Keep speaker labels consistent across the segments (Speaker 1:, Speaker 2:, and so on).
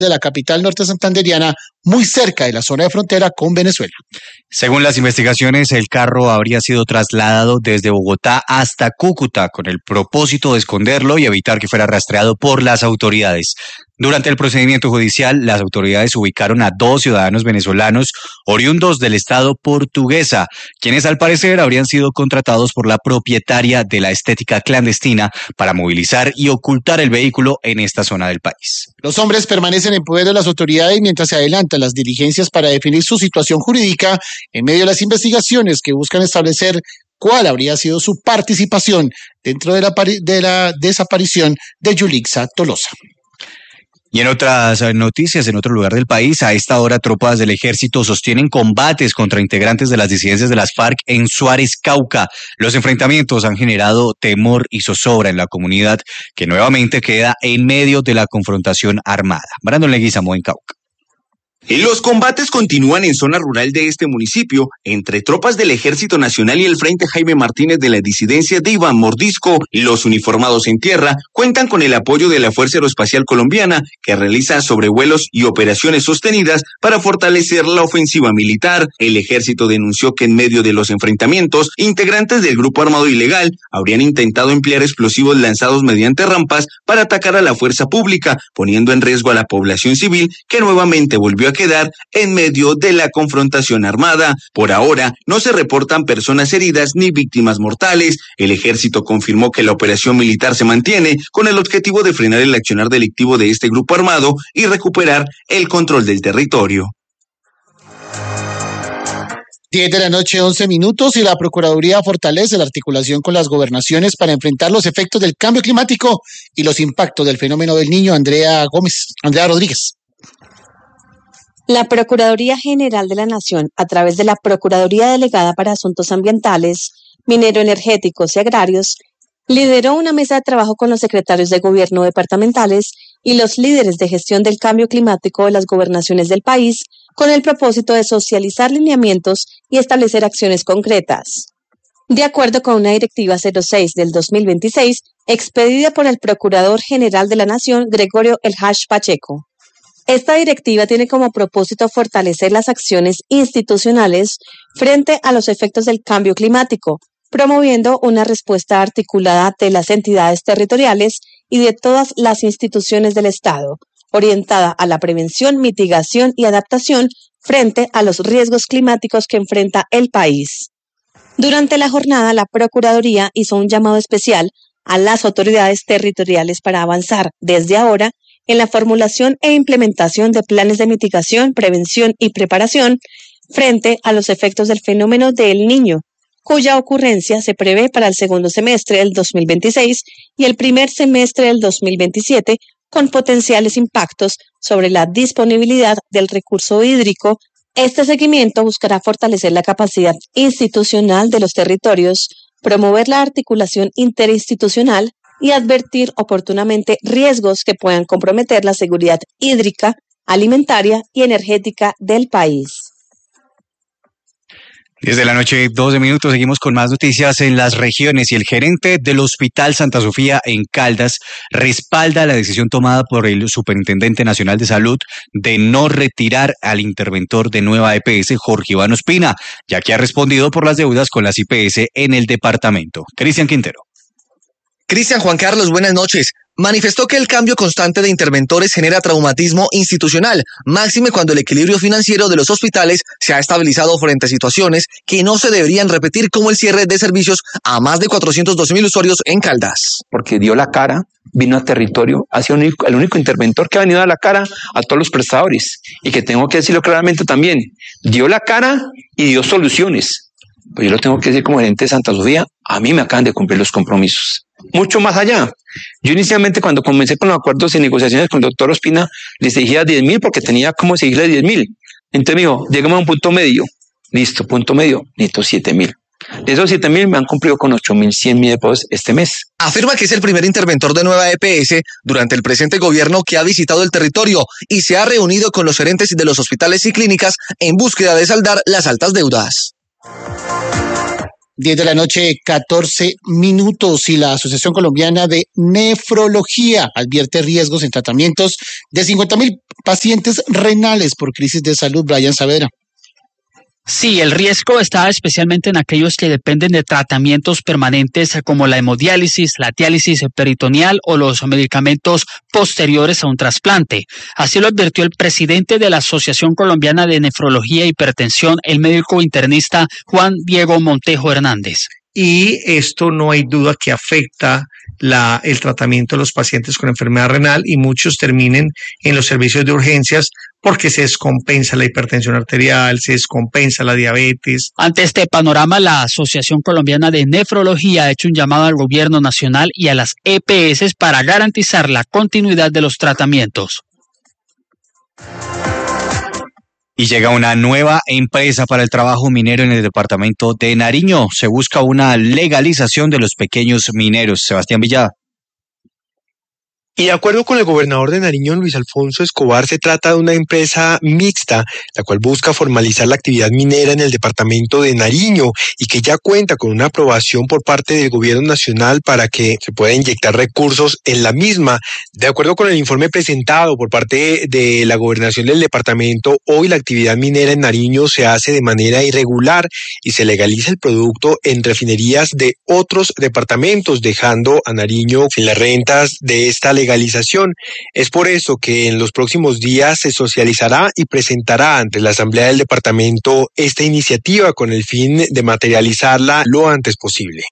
Speaker 1: de la capital norte santanderiana, muy cerca de la zona de frontera con Venezuela.
Speaker 2: Según las investigaciones, el carro habría sido trasladado desde Bogotá hasta Cúcuta con el propósito de esconderlo y evitar que fuera rastreado por las autoridades. Durante el procedimiento judicial, las autoridades ubicaron a 2 ciudadanos venezolanos oriundos del estado portuguesa, quienes al parecer habrían sido contratados por la propietaria de la estética clandestina para movilizar y ocultar el vehículo en esta zona del país.
Speaker 1: Los hombres permanecen en poder de las autoridades mientras se adelantan las diligencias para definir su situación jurídica en medio de las investigaciones que buscan establecer cuál habría sido su participación dentro de la desaparición de Yulixa Tolosa.
Speaker 2: Y en otras noticias, en otro lugar del país, a esta hora tropas del ejército sostienen combates contra integrantes de las disidencias de las FARC en Suárez, Cauca. Los enfrentamientos han generado temor y zozobra en la comunidad, que nuevamente queda en medio de la confrontación armada. Brandon Leguizamo en Cauca.
Speaker 3: Los combates continúan en zona rural de este municipio, entre tropas del Ejército Nacional y el Frente Jaime Martínez de la disidencia de Iván Mordisco. Los uniformados en tierra cuentan con el apoyo de la Fuerza Aeroespacial Colombiana, que realiza sobrevuelos y operaciones sostenidas para fortalecer la ofensiva militar. El ejército denunció que en medio de los enfrentamientos, integrantes del grupo armado ilegal habrían intentado emplear explosivos lanzados mediante rampas para atacar a la fuerza pública, poniendo en riesgo a la población civil, que nuevamente volvió a quedar en medio de la confrontación armada. Por ahora, no se reportan personas heridas ni víctimas mortales. El ejército confirmó que la operación militar se mantiene con el objetivo de frenar el accionar delictivo de este grupo armado y recuperar el control del territorio.
Speaker 1: 10 de la noche, 11 minutos, y la Procuraduría fortalece la articulación con las gobernaciones para enfrentar los efectos del cambio climático y los impactos del fenómeno del Niño. Andrea Rodríguez.
Speaker 4: La Procuraduría General de la Nación, a través de la Procuraduría Delegada para Asuntos Ambientales, Minero-Energéticos y Agrarios, lideró una mesa de trabajo con los secretarios de gobierno departamentales y los líderes de gestión del cambio climático de las gobernaciones del país, con el propósito de socializar lineamientos y establecer acciones concretas. De acuerdo con una Directiva 06 del 2026, expedida por el Procurador General de la Nación, Gregorio El Hash Pacheco. Esta directiva tiene como propósito fortalecer las acciones institucionales frente a los efectos del cambio climático, promoviendo una respuesta articulada de las entidades territoriales y de todas las instituciones del Estado, orientada a la prevención, mitigación y adaptación frente a los riesgos climáticos que enfrenta el país. Durante la jornada, la Procuraduría hizo un llamado especial a las autoridades territoriales para avanzar desde ahora en la formulación e implementación de planes de mitigación, prevención y preparación frente a los efectos del fenómeno del Niño, cuya ocurrencia se prevé para el segundo semestre del 2026 y el primer semestre del 2027, con potenciales impactos sobre la disponibilidad del recurso hídrico. Este seguimiento buscará fortalecer la capacidad institucional de los territorios, promover la articulación interinstitucional y advertir oportunamente riesgos que puedan comprometer la seguridad hídrica, alimentaria y energética del país.
Speaker 2: 10 de la noche, 12 minutos, seguimos con más noticias en las regiones, y el gerente del Hospital Santa Sofía en Caldas respalda la decisión tomada por el Superintendente Nacional de Salud de no retirar al interventor de Nueva EPS, Jorge Iván Ospina, ya que ha respondido por las deudas con las IPS en el departamento. Cristian Quintero.
Speaker 5: Cristian Juan Carlos, buenas noches. Manifestó que el cambio constante de interventores genera traumatismo institucional, máxime cuando el equilibrio financiero de los hospitales se ha estabilizado frente a situaciones que no se deberían repetir, como el cierre de servicios a más de 412,000 usuarios en Caldas.
Speaker 6: Porque dio la cara, vino a territorio, ha sido el único interventor que ha venido a dar la cara a todos los prestadores, y que tengo que decirlo claramente también, dio la cara y dio soluciones. Pues yo lo tengo que decir como gerente de Santa Sofía, a mí me acaban de cumplir los compromisos. Mucho más allá. Yo inicialmente, cuando comencé con los acuerdos y negociaciones con el doctor Ospina, les exigía 10,000 porque tenía como exigirle 10,000. Entonces me dijo, llegamos a un punto medio. Listo, punto medio, necesito 7,000. De esos 7,000 me han cumplido con 8,100 pesos este mes.
Speaker 5: Afirma que es el primer interventor de Nueva EPS durante el presente gobierno que ha visitado el territorio y se ha reunido con los gerentes de los hospitales y clínicas en búsqueda de saldar las altas deudas.
Speaker 1: 10 de la noche, 14 minutos, y la Asociación Colombiana de Nefrología advierte riesgos en tratamientos de 50.000 pacientes renales por crisis de salud. Brian Saavedra.
Speaker 7: Sí, el riesgo está especialmente en aquellos que dependen de tratamientos permanentes como la hemodiálisis, la diálisis peritoneal o los medicamentos posteriores a un trasplante. Así lo advirtió el presidente de la Asociación Colombiana de Nefrología e Hipertensión, el médico internista Juan Diego Montejo Hernández.
Speaker 8: Y esto no hay duda que afecta el tratamiento de los pacientes con enfermedad renal y muchos terminen en los servicios de urgencias porque se descompensa la hipertensión arterial, se descompensa la diabetes.
Speaker 7: Ante este panorama, la Asociación Colombiana de Nefrología ha hecho un llamado al gobierno nacional y a las EPS para garantizar la continuidad de los tratamientos.
Speaker 2: Y llega una nueva empresa para el trabajo minero en el departamento de Nariño. Se busca una legalización de los pequeños mineros. Sebastián Villada.
Speaker 9: Y de acuerdo con el gobernador de Nariño, Luis Alfonso Escobar, se trata de una empresa mixta, la cual busca formalizar la actividad minera en el departamento de Nariño y que ya cuenta con una aprobación por parte del gobierno nacional para que se pueda inyectar recursos en la misma. De acuerdo con el informe presentado por parte de la gobernación del departamento, hoy la actividad minera en Nariño se hace de manera irregular y se legaliza el producto en refinerías de otros departamentos, dejando a Nariño sin las rentas de esta legalización. Es por eso que en los próximos días se socializará y presentará ante la Asamblea del Departamento esta iniciativa con el fin de materializarla lo antes posible.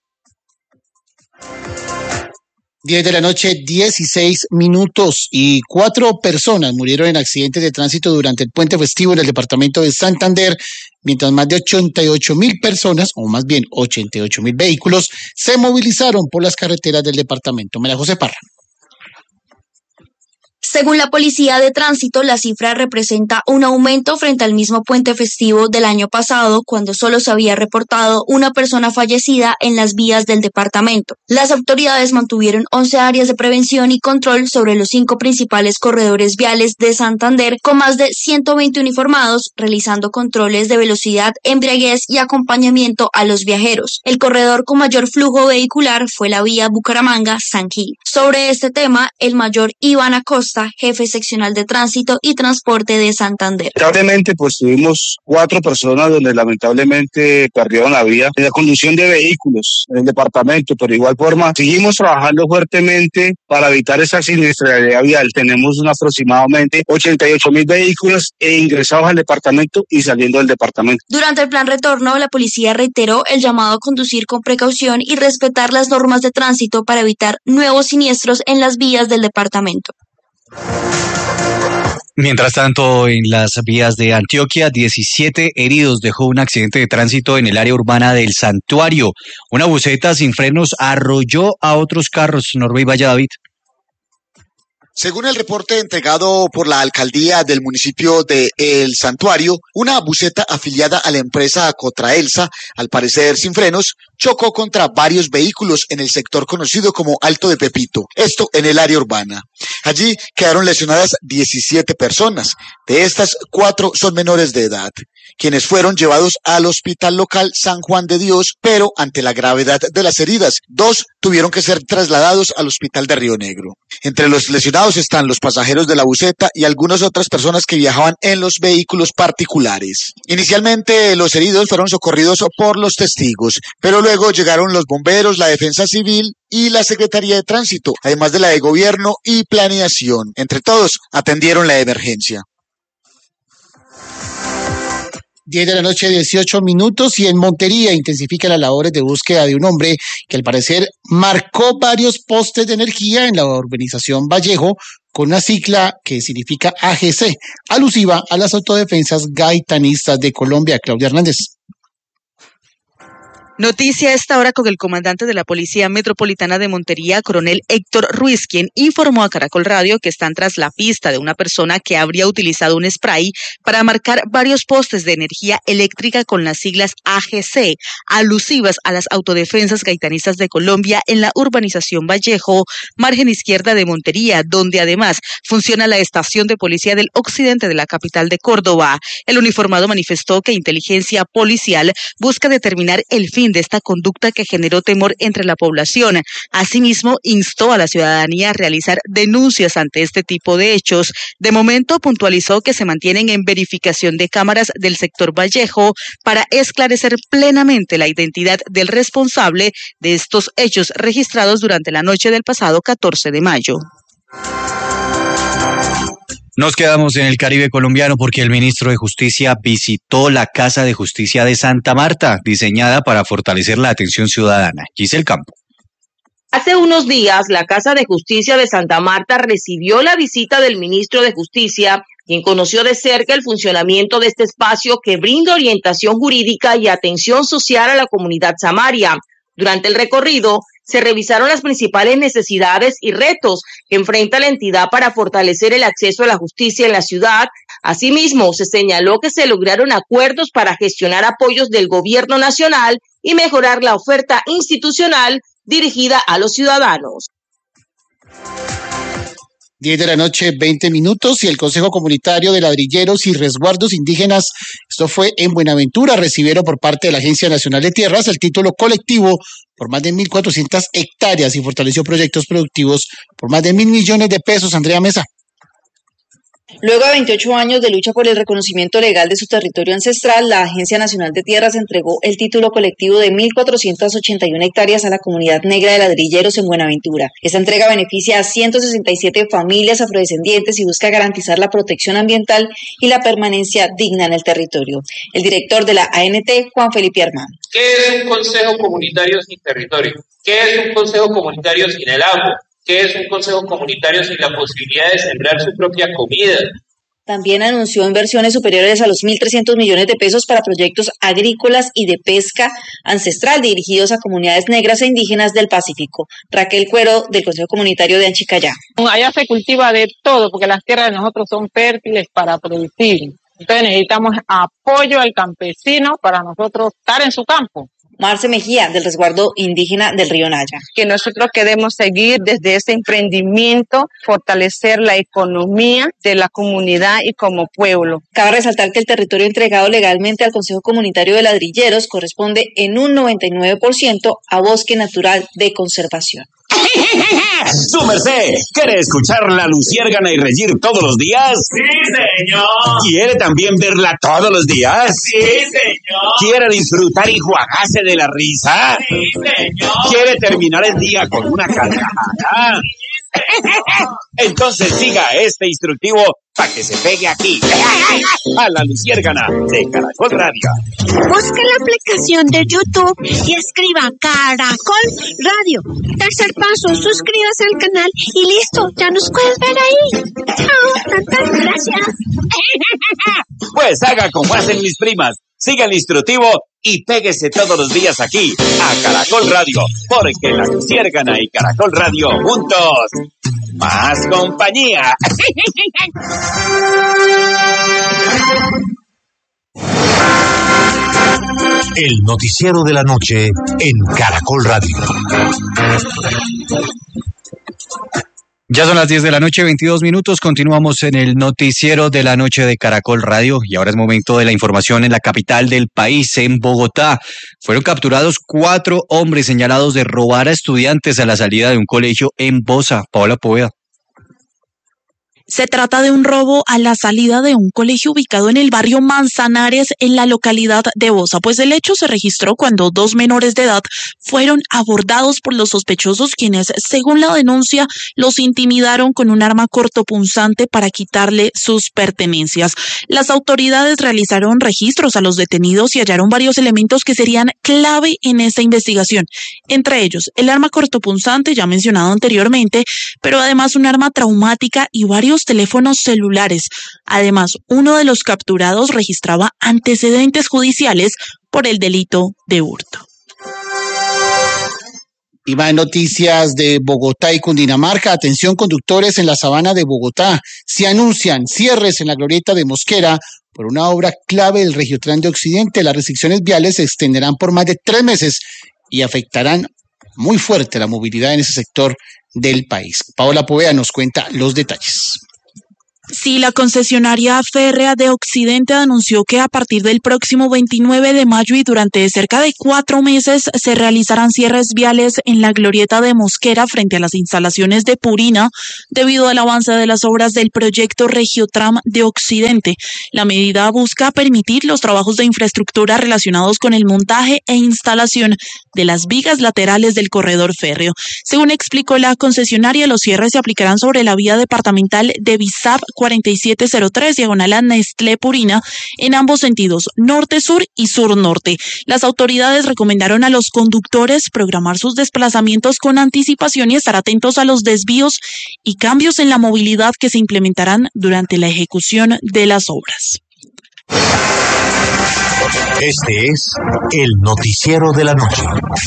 Speaker 1: 10 de la noche, 16 minutos, y 4 personas murieron en accidentes de tránsito durante el puente festivo en el departamento de Santander, mientras más de 88.000 personas, o más bien 88.000 vehículos, se movilizaron por las carreteras del departamento. María José Parra.
Speaker 10: Según la Policía de Tránsito, la cifra representa un aumento frente al mismo puente festivo del año pasado, cuando solo se había reportado una persona fallecida en las vías del departamento. Las autoridades mantuvieron 11 áreas de prevención y control sobre los 5 principales corredores viales de Santander, con más de 120 uniformados, realizando controles de velocidad, embriaguez y acompañamiento a los viajeros. El corredor con mayor flujo vehicular fue la vía Bucaramanga-San Gil. Sobre este tema, el mayor Iván Acosta, jefe seccional de tránsito y transporte de Santander.
Speaker 11: Lamentablemente, pues tuvimos 4 personas donde lamentablemente perdieron la vida en la conducción de vehículos en el departamento, pero de igual forma seguimos trabajando fuertemente para evitar esa siniestralidad vial. Tenemos aproximadamente 88.000 vehículos ingresados al departamento y saliendo del departamento.
Speaker 10: Durante el plan retorno, la policía reiteró el llamado a conducir con precaución y respetar las normas de tránsito para evitar nuevos siniestros en las vías del departamento.
Speaker 2: Mientras tanto, en las vías de Antioquia, 17 heridos dejó un accidente de tránsito en el área urbana del Santuario. Una buseta sin frenos arrolló a otros carros. Norbey David.
Speaker 12: Según el reporte entregado por la alcaldía del municipio de El Santuario, una buseta afiliada a la empresa Cotraelsa, al parecer sin frenos, chocó contra varios vehículos en el sector conocido como Alto de Pepito, esto en el área urbana. Allí quedaron lesionadas 17 personas, de estas 4 son menores de edad, quienes fueron llevados al hospital local San Juan de Dios, pero ante la gravedad de las heridas, 2 tuvieron que ser trasladados al hospital de Río Negro. Entre los lesionados están los pasajeros de la buseta y algunas otras personas que viajaban en los vehículos particulares. Inicialmente los heridos fueron socorridos por los testigos, pero luego llegaron los bomberos, la defensa civil y la Secretaría de Tránsito, además de la de Gobierno y Planeación. Entre todos atendieron la emergencia.
Speaker 1: 10 de la noche, 18 minutos, y en Montería intensifica las labores de búsqueda de un hombre que al parecer marcó varios postes de energía en la urbanización Vallejo con una sigla que significa AGC, alusiva a las autodefensas gaitanistas de Colombia. Claudia Hernández.
Speaker 13: Noticia a esta hora con el comandante de la Policía Metropolitana de Montería, coronel Héctor Ruiz, quien informó a Caracol Radio que están tras la pista de una persona que habría utilizado un spray para marcar varios postes de energía eléctrica con las siglas AGC, alusivas a las autodefensas gaitanistas de Colombia en la urbanización Vallejo, margen izquierda de Montería, donde además funciona la estación de policía del occidente de la capital de Córdoba. El uniformado manifestó que inteligencia policial busca determinar el fin régimen de esta conducta que generó temor entre la población. Asimismo, instó a la ciudadanía a realizar denuncias ante este tipo de hechos. De momento, puntualizó que se mantienen en verificación de cámaras del sector Vallejo para esclarecer plenamente la identidad del responsable de estos hechos registrados durante la noche del pasado 14 de mayo.
Speaker 2: Nos quedamos en el Caribe colombiano porque el ministro de Justicia visitó la Casa de Justicia de Santa Marta, diseñada para fortalecer la atención ciudadana. Giselle Campo.
Speaker 14: Hace unos días, la Casa de Justicia de Santa Marta recibió la visita del ministro de Justicia, quien conoció de cerca el funcionamiento de este espacio que brinda orientación jurídica y atención social a la comunidad samaria. Durante el recorrido, se revisaron las principales necesidades y retos que enfrenta la entidad para fortalecer el acceso a la justicia en la ciudad. Asimismo, se señaló que se lograron acuerdos para gestionar apoyos del gobierno nacional y mejorar la oferta institucional dirigida a los ciudadanos.
Speaker 1: 10 de la noche, 20 minutos, y el Consejo Comunitario de Ladrilleros y Resguardos Indígenas, esto fue en Buenaventura, recibieron por parte de la Agencia Nacional de Tierras el título colectivo por más de 1.400 hectáreas y fortaleció proyectos productivos por más de 1.000 millones de pesos. Andrea Mesa.
Speaker 15: Luego de 28 años de lucha por el reconocimiento legal de su territorio ancestral, la Agencia Nacional de Tierras entregó el título colectivo de 1.481 hectáreas a la comunidad negra de Ladrilleros en Buenaventura. Esta entrega beneficia a 167 familias afrodescendientes y busca garantizar la protección ambiental y la permanencia digna en el territorio. El director de la ANT, Juan Felipe Armán.
Speaker 16: ¿Qué es un consejo comunitario sin territorio? ¿Qué es un consejo comunitario sin el agua? ¿Qué es un consejo comunitario sin la posibilidad de sembrar su propia comida?
Speaker 15: También anunció inversiones superiores a los 1.300 millones de pesos para proyectos agrícolas y de pesca ancestral dirigidos a comunidades negras e indígenas del Pacífico. Raquel Cuero, del Consejo Comunitario de Anchicayá.
Speaker 17: Allá se cultiva de todo, porque las tierras de nosotros son fértiles para producir. Entonces necesitamos apoyo al campesino para nosotros estar en su campo.
Speaker 15: Marce Mejía, del Resguardo Indígena del Río Naya.
Speaker 17: Que nosotros queremos seguir desde este emprendimiento, fortalecer la economía de la comunidad y como pueblo.
Speaker 15: Cabe resaltar que el territorio entregado legalmente al Consejo Comunitario de Ladrilleros corresponde en un 99% a bosque natural de conservación.
Speaker 3: ¡Su merced! ¿Quiere escuchar la luciérgana y reír todos los días?
Speaker 18: ¡Sí, señor!
Speaker 3: ¿Quiere también verla todos los días?
Speaker 18: ¡Sí, señor!
Speaker 3: ¿Quiere disfrutar y jugarse de la risa?
Speaker 18: ¡Sí, señor!
Speaker 3: ¿Quiere terminar el día con una carcajada? Entonces siga este instructivo para que se pegue aquí, a la luciérgana de Caracol Radio.
Speaker 19: Busque la aplicación de YouTube y escriba Caracol Radio. Tercer paso, suscríbase al canal y listo, ya nos puedes ver ahí. Chao, tantas gracias.
Speaker 3: Pues haga como hacen mis primas. Siga el instructivo y péguese todos los días aquí a Caracol Radio, porque la luciérgana y Caracol Radio juntos, más compañía.
Speaker 20: El noticiero de la noche en Caracol Radio.
Speaker 2: Ya son las 10 de la noche, 22 minutos. Continuamos en el noticiero de la noche de Caracol Radio y ahora es momento de la información en la capital del país, en Bogotá. Fueron capturados 4 hombres señalados de robar a estudiantes a la salida de un colegio en Bosa. Paola Poveda.
Speaker 21: Se trata de un robo a la salida de un colegio ubicado en el barrio Manzanares, en la localidad de Bosa, pues el hecho se registró cuando 2 menores de edad fueron abordados por los sospechosos, quienes, según la denuncia, los intimidaron con un arma cortopunzante para quitarle sus pertenencias. Las autoridades realizaron registros a los detenidos y hallaron varios elementos que serían clave en esta investigación, entre ellos el arma cortopunzante ya mencionado anteriormente, pero además un arma traumática y varios teléfonos celulares. Además, uno de los capturados registraba antecedentes judiciales por el delito de hurto.
Speaker 1: Y más noticias de Bogotá y Cundinamarca. Atención, conductores en la sabana de Bogotá. Se anuncian cierres en la glorieta de Mosquera por una obra clave del Regiotran de Occidente. Las restricciones viales se extenderán por más de 3 meses y afectarán muy fuerte la movilidad en ese sector del país. Paola Poveda nos cuenta los detalles.
Speaker 21: Sí, la concesionaria férrea de Occidente anunció que a partir del próximo 29 de mayo y durante cerca de 4 meses se realizarán cierres viales en la glorieta de Mosquera frente a las instalaciones de Purina debido al avance de las obras del proyecto Regiotram de Occidente. La medida busca permitir los trabajos de infraestructura relacionados con el montaje e instalación de las vigas laterales del corredor férreo. Según explicó la concesionaria, los cierres se aplicarán sobre la vía departamental de Bizap 4703 diagonal a Nestlé Purina en ambos sentidos, norte-sur y sur-norte. Las autoridades recomendaron a los conductores programar sus desplazamientos con anticipación y estar atentos a los desvíos y cambios en la movilidad que se implementarán durante la ejecución de las obras.
Speaker 20: Este es el noticiero de la noche.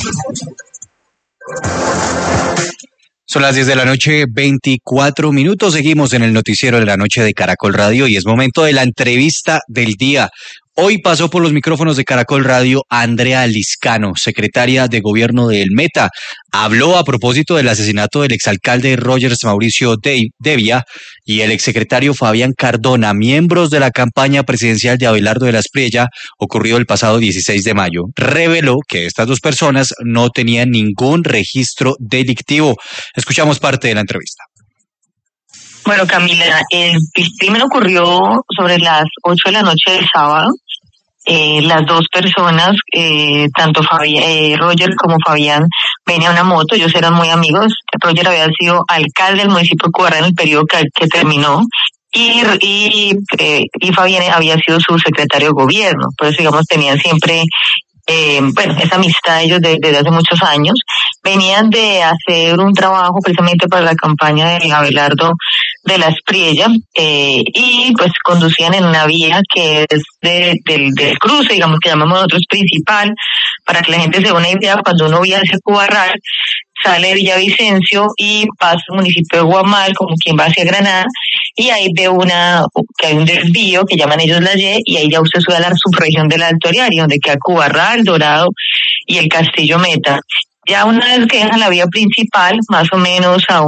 Speaker 2: Son las 10 de la noche, 24 minutos. Seguimos en el noticiero de la noche de Caracol Radio y es momento de la entrevista del día. Hoy pasó por los micrófonos de Caracol Radio Andrea Liscano, secretaria de Gobierno del Meta. Habló a propósito del asesinato del exalcalde Rogers Mauricio Devia y el exsecretario Fabián Cardona, miembros de la campaña presidencial de Abelardo de la Espriella, ocurrido el pasado 16 de mayo. Reveló que estas dos personas no tenían ningún registro delictivo. Escuchamos parte de la entrevista.
Speaker 4: Bueno, Camila, el crimen ocurrió sobre las 8 de la noche del sábado. Las dos personas, tanto Roger como Fabián, venían en una moto, ellos eran muy amigos. Roger había sido alcalde del municipio de Cubarra en el periodo que terminó y Fabián había sido su secretario de gobierno. Por eso, digamos, tenían siempre esa amistad ellos desde hace muchos años. Venían de hacer un trabajo precisamente para la campaña de Abelardo de la Espriella y pues conducían en una vía que es del cruce, digamos, que llamamos nosotros principal, para que la gente se dé una idea. Cuando uno viaja hacia Cubarral, sale de Villavicencio y pasa al municipio de Guamal como quien va hacia Granada, y ahí ve que hay un desvío que llaman ellos la Y, y ahí ya usted sube a la subregión del Alto Ariari, donde queda Cubarral, Dorado y el Castillo Meta. Ya una vez que dejan la vía principal, más o menos a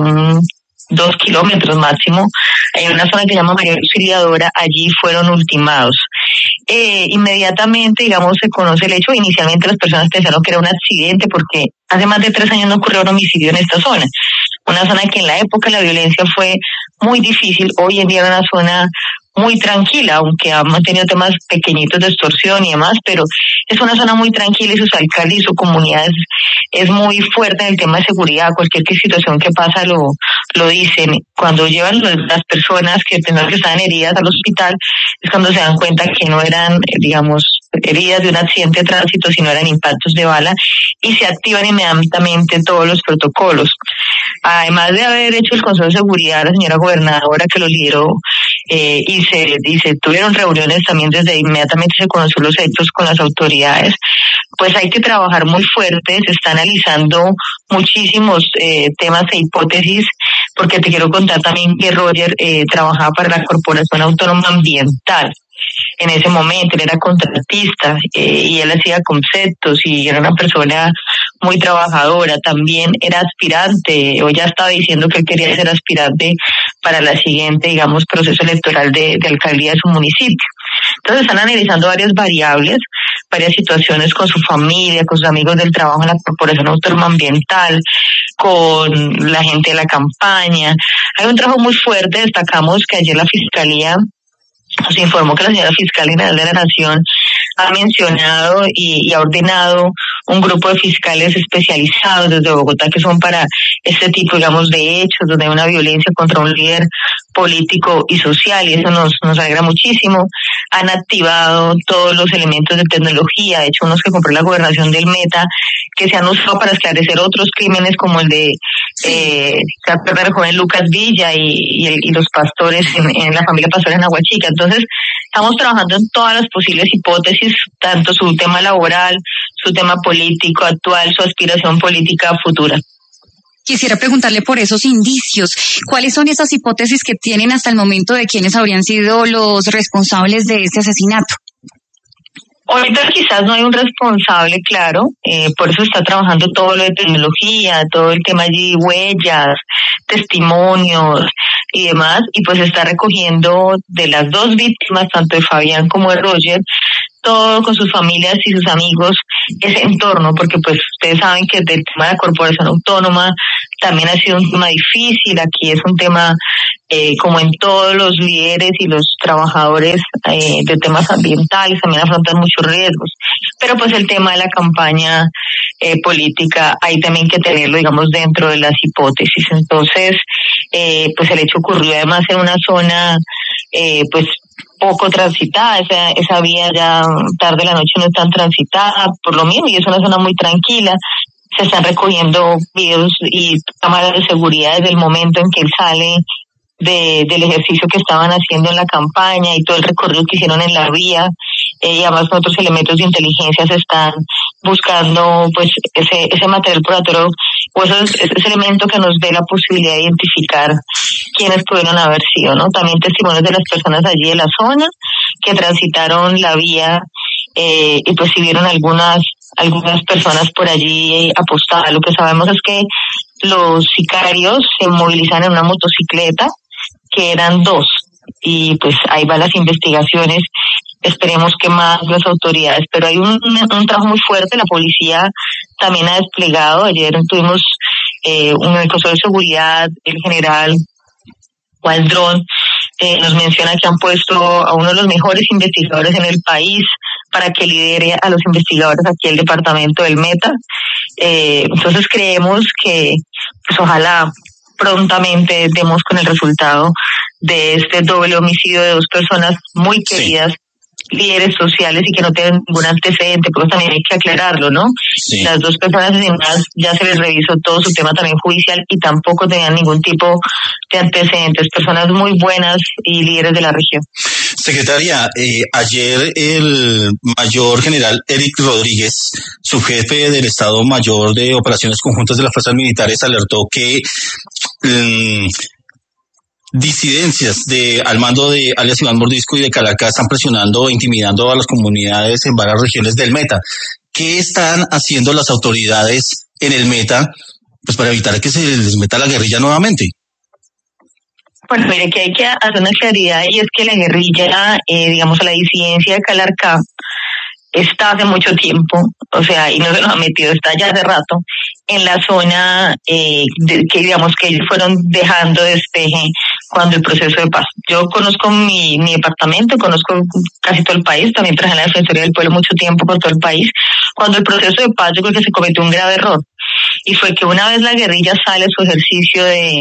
Speaker 4: 2 kilómetros máximo, hay una zona que se llama María Auxiliadora, allí fueron ultimados. Inmediatamente, digamos, se conoce el hecho. Inicialmente las personas pensaron que era un accidente porque hace más de 3 años no ocurrió un homicidio en esta zona. Una zona que en la época la violencia fue muy difícil, hoy en día era una zona muy tranquila, aunque hemos tenido temas pequeñitos de extorsión y demás, pero es una zona muy tranquila y sus alcaldes y su comunidad es muy fuerte en el tema de seguridad. Cualquier situación que pasa lo dicen. Cuando llevan las personas que pensaban que estaban heridas al hospital, es cuando se dan cuenta que no eran, digamos, heridas de un accidente de tránsito, sino eran impactos de bala, y se activan inmediatamente todos los protocolos. Además de haber hecho el Consejo de Seguridad, la señora gobernadora que lo lideró, y se tuvieron reuniones también desde inmediatamente se conoció los hechos con las autoridades, pues hay que trabajar muy fuerte. Se está analizando muchísimos temas e hipótesis, porque te quiero contar también que Roger trabajaba para la Corporación Autónoma Ambiental. En ese momento él era contratista y él hacía conceptos y era una persona muy trabajadora. También era aspirante, o ya estaba diciendo que él quería ser aspirante para la siguiente, digamos, proceso electoral de alcaldía de su municipio. Entonces están analizando varias variables, varias situaciones con su familia, con sus amigos del trabajo en la Corporación Autónoma Ambiental, con la gente de la campaña. Hay un trabajo muy fuerte. Destacamos que ayer la Fiscalía nos informó que la señora Fiscal General de la Nación ha mencionado y ha ordenado un grupo de fiscales especializados desde Bogotá que son para este tipo, digamos, de hechos donde hay una violencia contra un líder político y social, y eso nos alegra muchísimo. Han activado todos los elementos de tecnología, de hecho unos que compró la gobernación del Meta, que se han usado para esclarecer otros crímenes como el de el joven Lucas Villa y los pastores en la familia Pastores en Aguachica. Entonces estamos trabajando en todas las posibles hipótesis, tanto su tema laboral, su tema político actual, su aspiración política futura.
Speaker 22: Quisiera preguntarle por esos indicios. ¿Cuáles son esas hipótesis que tienen hasta el momento de quiénes habrían sido los responsables de este asesinato?
Speaker 4: Ahorita quizás no hay un responsable, claro, por eso está trabajando todo lo de tecnología, todo el tema allí, huellas, testimonios y demás, y pues está recogiendo de las dos víctimas, tanto de Fabián como de Roger, todo con sus familias y sus amigos, ese entorno, porque pues ustedes saben que el tema de la corporación autónoma también ha sido un tema difícil, aquí es un tema como en todos los líderes y los trabajadores de temas ambientales también afrontan muchos riesgos, pero pues el tema de la campaña política hay también que tenerlo, digamos, dentro de las hipótesis. Entonces, pues el hecho ocurrió además en una zona pues poco transitada, esa vía ya tarde de la noche no es tan transitada por lo mismo y es una zona muy tranquila. Se están recogiendo videos y cámaras de seguridad desde el momento en que él sale del ejercicio que estaban haciendo en la campaña y todo el recorrido que hicieron en la vía, y además otros elementos de inteligencia se están buscando pues ese material probatorio o ese elemento que nos dé la posibilidad de identificar quiénes pudieron haber sido, ¿no? También testimonios de las personas allí de la zona que transitaron la vía y pues si vieron algunas personas por allí apostadas. Lo que sabemos es que los sicarios se movilizan en una motocicleta, que eran dos, y pues ahí van las investigaciones, esperemos que más las autoridades, pero hay un trabajo muy fuerte, la policía también ha desplegado, ayer tuvimos un Consejo de Seguridad, el general Waldron nos menciona que han puesto a uno de los mejores investigadores en el país para que lidere a los investigadores aquí el departamento del Meta. Entonces creemos que pues ojalá prontamente demos con el resultado de este doble homicidio de dos personas muy queridas, líderes sociales y que no tienen ningún antecedente, pero también hay que aclararlo, ¿no? Sí. Las dos personas asesinadas ya se les revisó todo su tema también judicial y tampoco tenían ningún tipo de antecedentes, personas muy buenas y líderes de la región.
Speaker 5: Secretaria, ayer el mayor general Eric Rodríguez, subjefe del Estado Mayor de Operaciones Conjuntas de las Fuerzas Militares, alertó que disidencias al mando de alias Iván Mordisco y de Calarcá están presionando e intimidando a las comunidades en varias regiones del Meta. ¿Qué están haciendo las autoridades en el Meta pues para evitar que se les meta la guerrilla nuevamente?
Speaker 4: Bueno, mire que hay que hacer una claridad y es que la guerrilla, digamos, la disidencia de Calarcá está hace mucho tiempo, o sea, y no se nos ha metido, está ya hace rato, en la zona que digamos que ellos fueron dejando despeje cuando el proceso de paz. Yo conozco mi departamento, conozco casi todo el país, también trabajé en la Defensoría del Pueblo mucho tiempo por todo el país. Cuando el proceso de paz yo creo que se cometió un grave error y fue que una vez la guerrilla sale su ejercicio de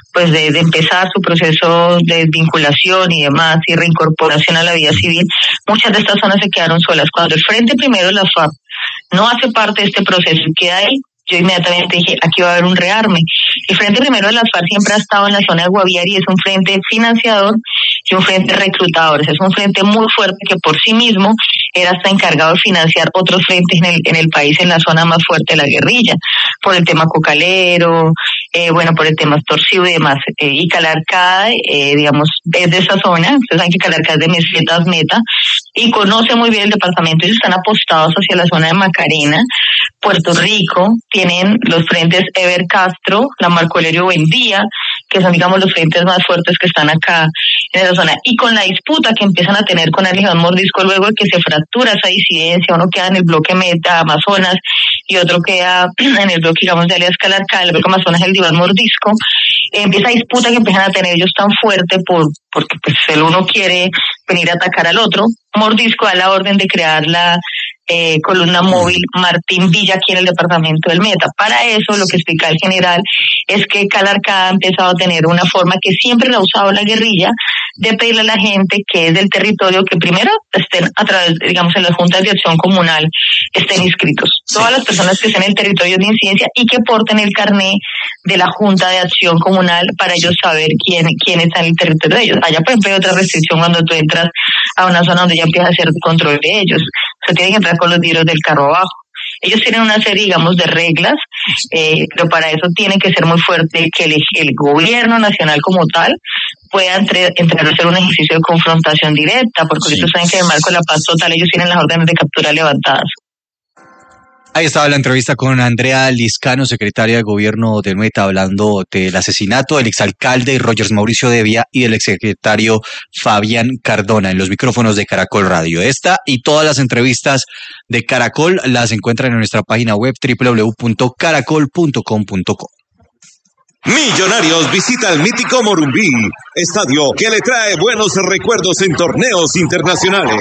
Speaker 4: empezar su proceso de vinculación y demás y reincorporación a la vida civil, muchas de estas zonas se quedaron solas. Cuando el Frente Primero de la FARC no hace parte de este proceso y queda ahí, yo inmediatamente dije, aquí va a haber un rearme. El Frente Primero de la FARC siempre ha estado en la zona de Guaviare y es un frente financiador y un frente reclutador. Es un frente muy fuerte que por sí mismo era hasta encargado de financiar otros frentes en el país, en la zona más fuerte de la guerrilla, por el tema cocalero, por el tema extorsivo y demás. Y Calarcá, digamos, es de esa zona. Ustedes saben que Calarcá es de Mesetas Meta y conoce muy bien el departamento. Ellos están apostados hacia la zona de Macarena, Puerto Rico. Tienen los frentes Ever Castro, la Marco Aurelio Buendía, que son, digamos, los frentes más fuertes que están acá en esa zona. Y con la disputa que empiezan a tener con Iván Mordisco, luego de que se fractura esa disidencia, uno queda en el bloque Meta, Amazonas, y otro queda en el bloque, digamos, de alias Calarcá, el bloque Amazonas, el de Iván Mordisco, empieza a disputa que empiezan a tener ellos tan fuerte porque pues el uno quiere venir a atacar al otro. Mordisco da la orden de crear la columna móvil Martín Villa aquí en el departamento del Meta. Para eso, lo que explica el general es que Calarcá ha empezado a tener una forma que siempre la ha usado la guerrilla de pedirle a la gente que es del territorio que primero estén a través, digamos, en las juntas de acción comunal estén inscritos. Todas las personas que estén en el territorio de incidencia y que porten el carné de la junta de acción comunal para ellos saber quién está en el territorio de ellos. Allá, por ejemplo, hay otra restricción cuando tú entras a una zona donde ya empieza a hacer control de ellos. Se tienen que entrar con los libros del carro abajo. Ellos tienen una serie, digamos, de reglas, pero para eso tiene que ser muy fuerte que el gobierno nacional como tal pueda entrar a hacer un ejercicio de confrontación directa, porque ahorita saben que en el marco de la paz total ellos tienen las órdenes de captura levantadas.
Speaker 2: Ahí estaba la entrevista con Andrea Liscano, secretaria de Gobierno del Meta, hablando del asesinato del exalcalde Rogers Mauricio Devia y del exsecretario Fabián Cardona en los micrófonos de Caracol Radio. Esta y todas las entrevistas de Caracol las encuentran en nuestra página web www.caracol.com.co.
Speaker 6: Millonarios visita el mítico Morumbí, estadio que le trae buenos recuerdos en torneos internacionales.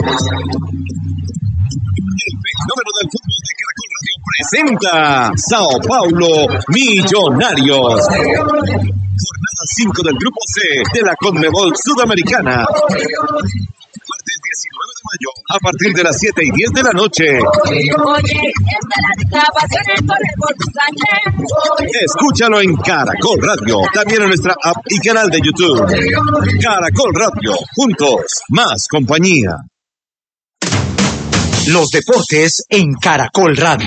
Speaker 6: El fenómeno del fútbol de Caracol Radio presenta Sao Paulo Millonarios. Jornada 5 del Grupo C de la Conmebol Sudamericana. Martes 19 de mayo, a partir de las 7:10 de la noche. Escúchalo en Caracol Radio, también en nuestra app y canal de YouTube. Caracol Radio, juntos, más compañía.
Speaker 20: Los deportes en Caracol Radio.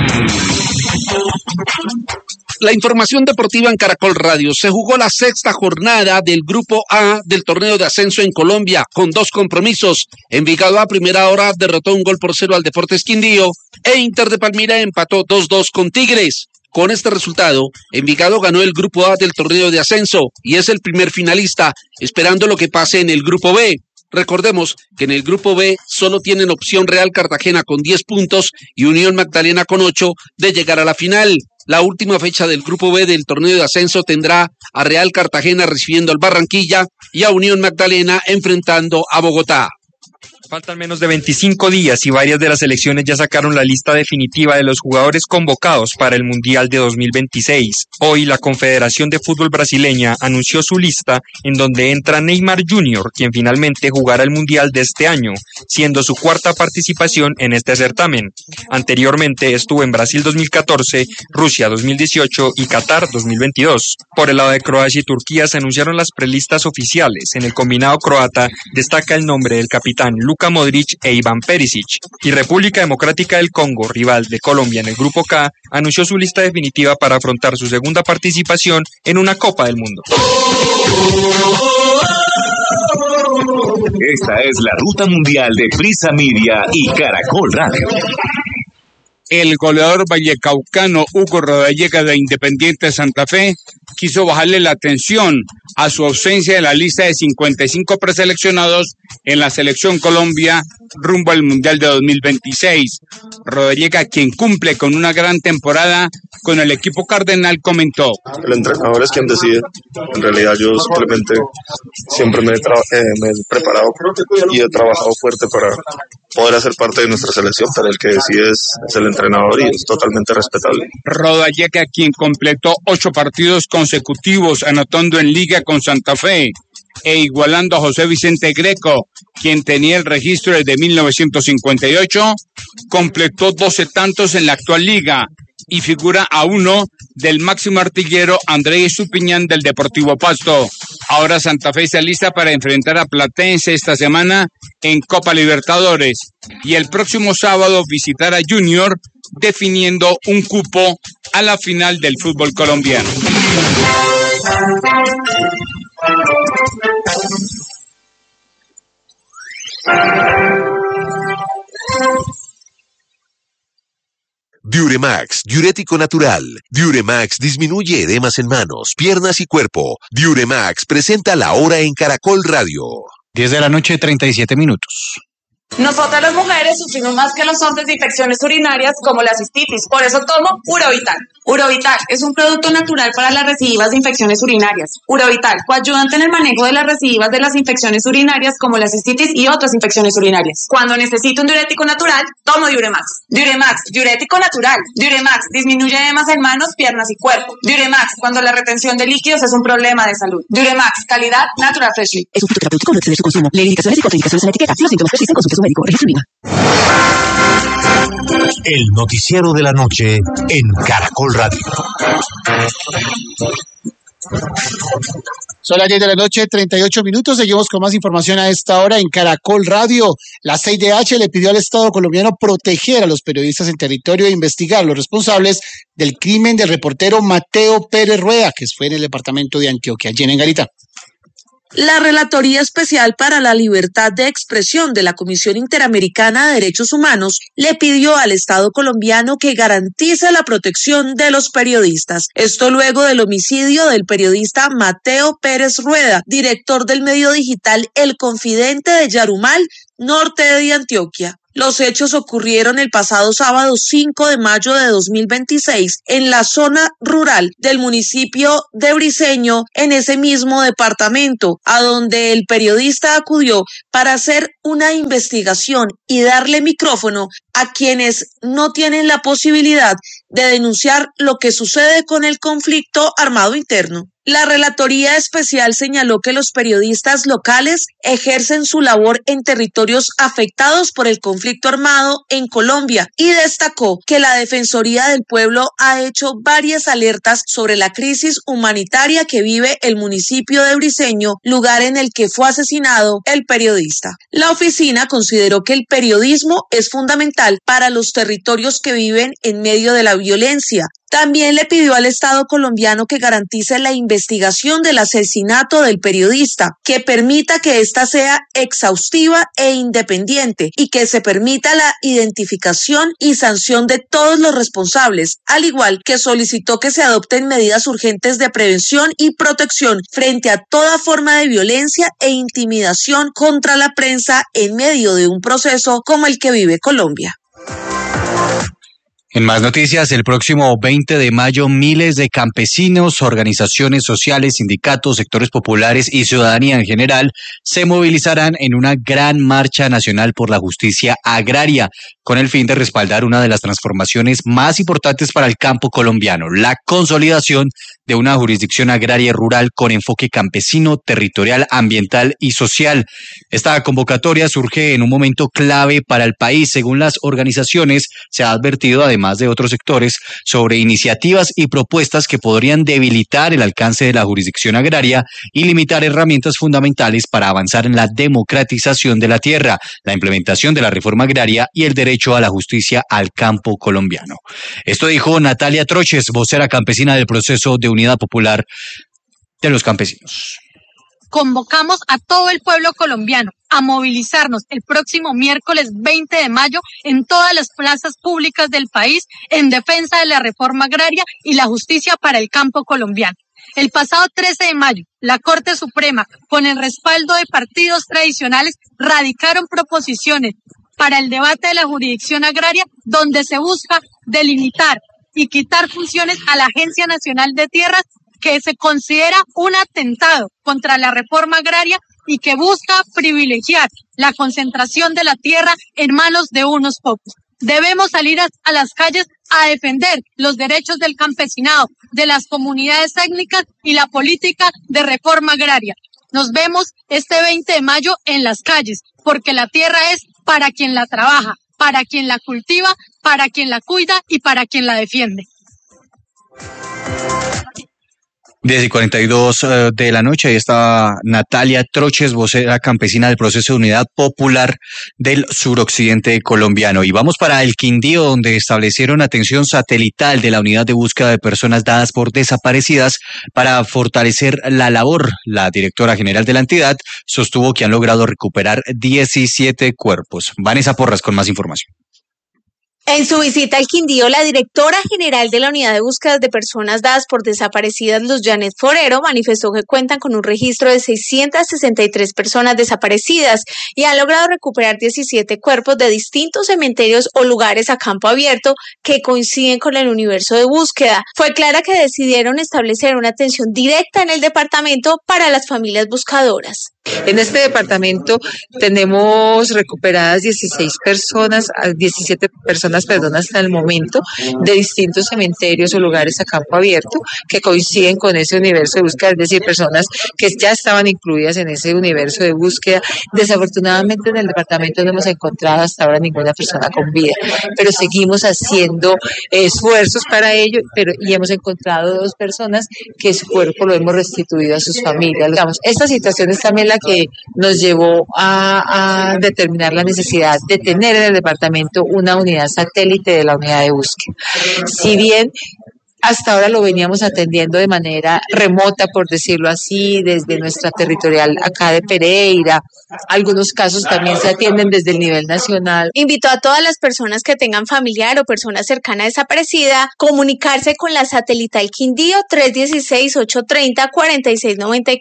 Speaker 8: La información deportiva en Caracol Radio. Se jugó la sexta jornada del Grupo A del torneo de ascenso en Colombia, con 2 compromisos. Envigado a primera hora derrotó 1-0 al Deportes Quindío e Inter de Palmira empató 2-2 con Tigres. Con este resultado, Envigado ganó el Grupo A del torneo de ascenso y es el primer finalista, esperando lo que pase en el Grupo B. Recordemos que en el Grupo B solo tienen opción Real Cartagena con 10 puntos y Unión Magdalena con 8 de llegar a la final. La última fecha del Grupo B del torneo de ascenso tendrá a Real Cartagena recibiendo al Barranquilla y a Unión Magdalena enfrentando a Bogotá.
Speaker 23: Faltan menos de 25 días y varias de las selecciones ya sacaron la lista definitiva de los jugadores convocados para el Mundial de 2026. Hoy la Confederación de Fútbol Brasileña anunció su lista en donde entra Neymar Jr., quien finalmente jugará el Mundial de este año, siendo su 4ª participación en este certamen. Anteriormente estuvo en Brasil 2014, Rusia 2018 y Qatar 2022. Por el lado de Croacia y Turquía se anunciaron las prelistas oficiales. En el combinado croata destaca el nombre del capitán Luka Modric e Iván Perisic, y República Democrática del Congo, rival de Colombia en el Grupo K, anunció su lista definitiva para afrontar su segunda participación en una Copa del Mundo.
Speaker 6: Esta es la ruta mundial de Prisa Media y Caracol Radio.
Speaker 24: El goleador vallecaucano Hugo Rodallega de Independiente Santa Fe quiso bajarle la atención a su ausencia de la lista de 55 preseleccionados en la Selección Colombia rumbo al Mundial de 2026. Rodallega, quien cumple con una gran temporada con el equipo cardenal, comentó:
Speaker 25: el entrenador es quien decide. En realidad yo simplemente siempre me he preparado y he trabajado fuerte para poder hacer parte de nuestra selección, pero el que decide es el entrenador y es totalmente respetable.
Speaker 24: Rodallega, quien completó 8 partidos consecutivos anotando en Liga con Santa Fe e igualando a José Vicente Greco, quien tenía el registro desde 1958, completó 12 tantos en la actual liga y figura a uno del máximo artillero Andrés Estupiñán del Deportivo Pasto. Ahora Santa Fe se alista para enfrentar a Platense esta semana en Copa Libertadores y el próximo sábado visitar a Junior, definiendo un cupo a la final del fútbol colombiano.
Speaker 26: Diuremax, diurético natural. Diuremax disminuye edemas en manos, piernas y cuerpo. Diuremax presenta la hora en Caracol Radio.
Speaker 2: 10 de la noche, 37 minutos.
Speaker 27: Nosotras las mujeres sufrimos más que los hombres de infecciones urinarias como la cistitis, por eso tomo Urovital. Urovital es un producto natural para las recidivas de infecciones urinarias. Urovital, coayudante en el manejo de las recidivas de las infecciones urinarias como la cistitis y otras infecciones urinarias. Cuando necesito un diurético natural, tomo Diuremax. Diuremax, diurético natural. Diuremax disminuye edemas en manos, piernas y cuerpo. Diuremax, cuando la retención de líquidos es un problema de salud. Diuremax, calidad Natural Freshly.
Speaker 28: Es un producto terapéutico, no exceder su consumo. Lee indicaciones y contraindicaciones en la etiqueta. Si los síntomas persisten, consulte a su médico. Registro INVIMA.
Speaker 20: El noticiero de la noche en Caracol Radio.
Speaker 1: Son las 10 de la noche, 38 minutos. Seguimos con más información a esta hora en Caracol Radio. La CIDH le pidió al Estado colombiano proteger a los periodistas en territorio e investigar los responsables del crimen del reportero Mateo Pérez Rueda, que fue en el departamento de Antioquia. Jenny Garita.
Speaker 7: La Relatoría Especial para la Libertad de Expresión de la Comisión Interamericana de Derechos Humanos le pidió al Estado colombiano que garantice la protección de los periodistas. Esto luego del homicidio del periodista Mateo Pérez Rueda, director del medio digital El Confidente de Yarumal, norte de Antioquia. Los hechos ocurrieron el pasado sábado 5 de mayo de 2026 en la zona rural del municipio de Briceño, en ese mismo departamento, a donde el periodista acudió para hacer una investigación y darle micrófono a quienes no tienen la posibilidad de denunciar lo que sucede con el conflicto armado interno. La Relatoría Especial señaló que los periodistas locales ejercen su labor en territorios afectados por el conflicto armado en Colombia y destacó que la Defensoría del Pueblo ha hecho varias alertas sobre la crisis humanitaria que vive el municipio de Briceño, lugar en el que fue asesinado el periodista. La oficina consideró que el periodismo es fundamental para los territorios que viven en medio de la violencia. También le pidió al Estado colombiano que garantice la investigación del asesinato del periodista, que permita que ésta sea exhaustiva e independiente y que se permita la identificación y sanción de todos los responsables, al igual que solicitó que se adopten medidas urgentes de prevención y protección frente a toda forma de violencia e intimidación contra la prensa en medio de un proceso como el que vive Colombia.
Speaker 2: En más noticias, el próximo 20 de mayo, miles de campesinos, organizaciones sociales, sindicatos, sectores populares y ciudadanía en general se movilizarán en una gran marcha nacional por la justicia agraria, con el fin de respaldar una de las transformaciones más importantes para el campo colombiano, la consolidación de una jurisdicción agraria y rural con enfoque campesino, territorial, ambiental y social. Esta convocatoria surge en un momento clave para el país. Según las organizaciones, se ha advertido, además de otros sectores, sobre iniciativas y propuestas que podrían debilitar el alcance de la jurisdicción agraria y limitar herramientas fundamentales para avanzar en la democratización de la tierra, la implementación de la reforma agraria y el derecho a la justicia al campo colombiano. Esto dijo Natalia Troches, vocera campesina del Proceso de Unidad Popular de los Campesinos.
Speaker 9: Convocamos a todo el pueblo colombiano a movilizarnos el próximo miércoles 20 de mayo en todas las plazas públicas del país en defensa de la reforma agraria y la justicia para el campo colombiano. El pasado 13 de mayo, la Corte Suprema, con el respaldo de partidos tradicionales, radicaron proposiciones para el debate de la jurisdicción agraria, donde se busca delimitar y quitar funciones a la Agencia Nacional de Tierras, que se considera un atentado contra la reforma agraria y que busca privilegiar la concentración de la tierra en manos de unos pocos. Debemos salir a las calles a defender los derechos del campesinado, de las comunidades étnicas y la política de reforma agraria. Nos vemos este 20 de mayo en las calles, porque la tierra es para quien la trabaja, para quien la cultiva, para quien la cuida y para quien la defiende.
Speaker 2: 10:42 de la noche, ahí está Natalia Troches, vocera campesina del Proceso de Unidad Popular del suroccidente colombiano. Y vamos para el Quindío, donde establecieron atención satelital de la unidad de búsqueda de personas dadas por desaparecidas para fortalecer la labor. La directora general de la entidad sostuvo que han logrado recuperar 17 cuerpos. Vanessa Porras con más información.
Speaker 19: En su visita al Quindío, la directora general de la Unidad de Búsqueda de Personas Dadas por Desaparecidas, Luz Janet Forero, manifestó que cuentan con un registro de 663 personas desaparecidas y han logrado recuperar 17 cuerpos de distintos cementerios o lugares a campo abierto que coinciden con el universo de búsqueda. Fue clara que decidieron establecer una atención directa en el departamento para las familias buscadoras.
Speaker 10: En este departamento tenemos recuperadas 17 personas hasta el momento, de distintos cementerios o lugares a campo abierto que coinciden con ese universo de búsqueda, es decir, personas que ya estaban incluidas en ese universo de búsqueda. Desafortunadamente en el departamento no hemos encontrado hasta ahora ninguna persona con vida, pero seguimos haciendo esfuerzos para ello, y hemos encontrado 2 personas que su cuerpo lo hemos restituido a sus familias. Digamos, esta situación es también la que nos llevó a determinar la necesidad de tener en el departamento una unidad satélite de la unidad de búsqueda. Si bien Hasta ahora lo veníamos atendiendo de manera remota, por decirlo así, desde nuestra territorial acá de Pereira. Algunos casos también se atienden desde el nivel nacional.
Speaker 19: Invitó a todas las personas que tengan familiar o persona cercana desaparecida comunicarse con la satelital Quindío 316-830-4694.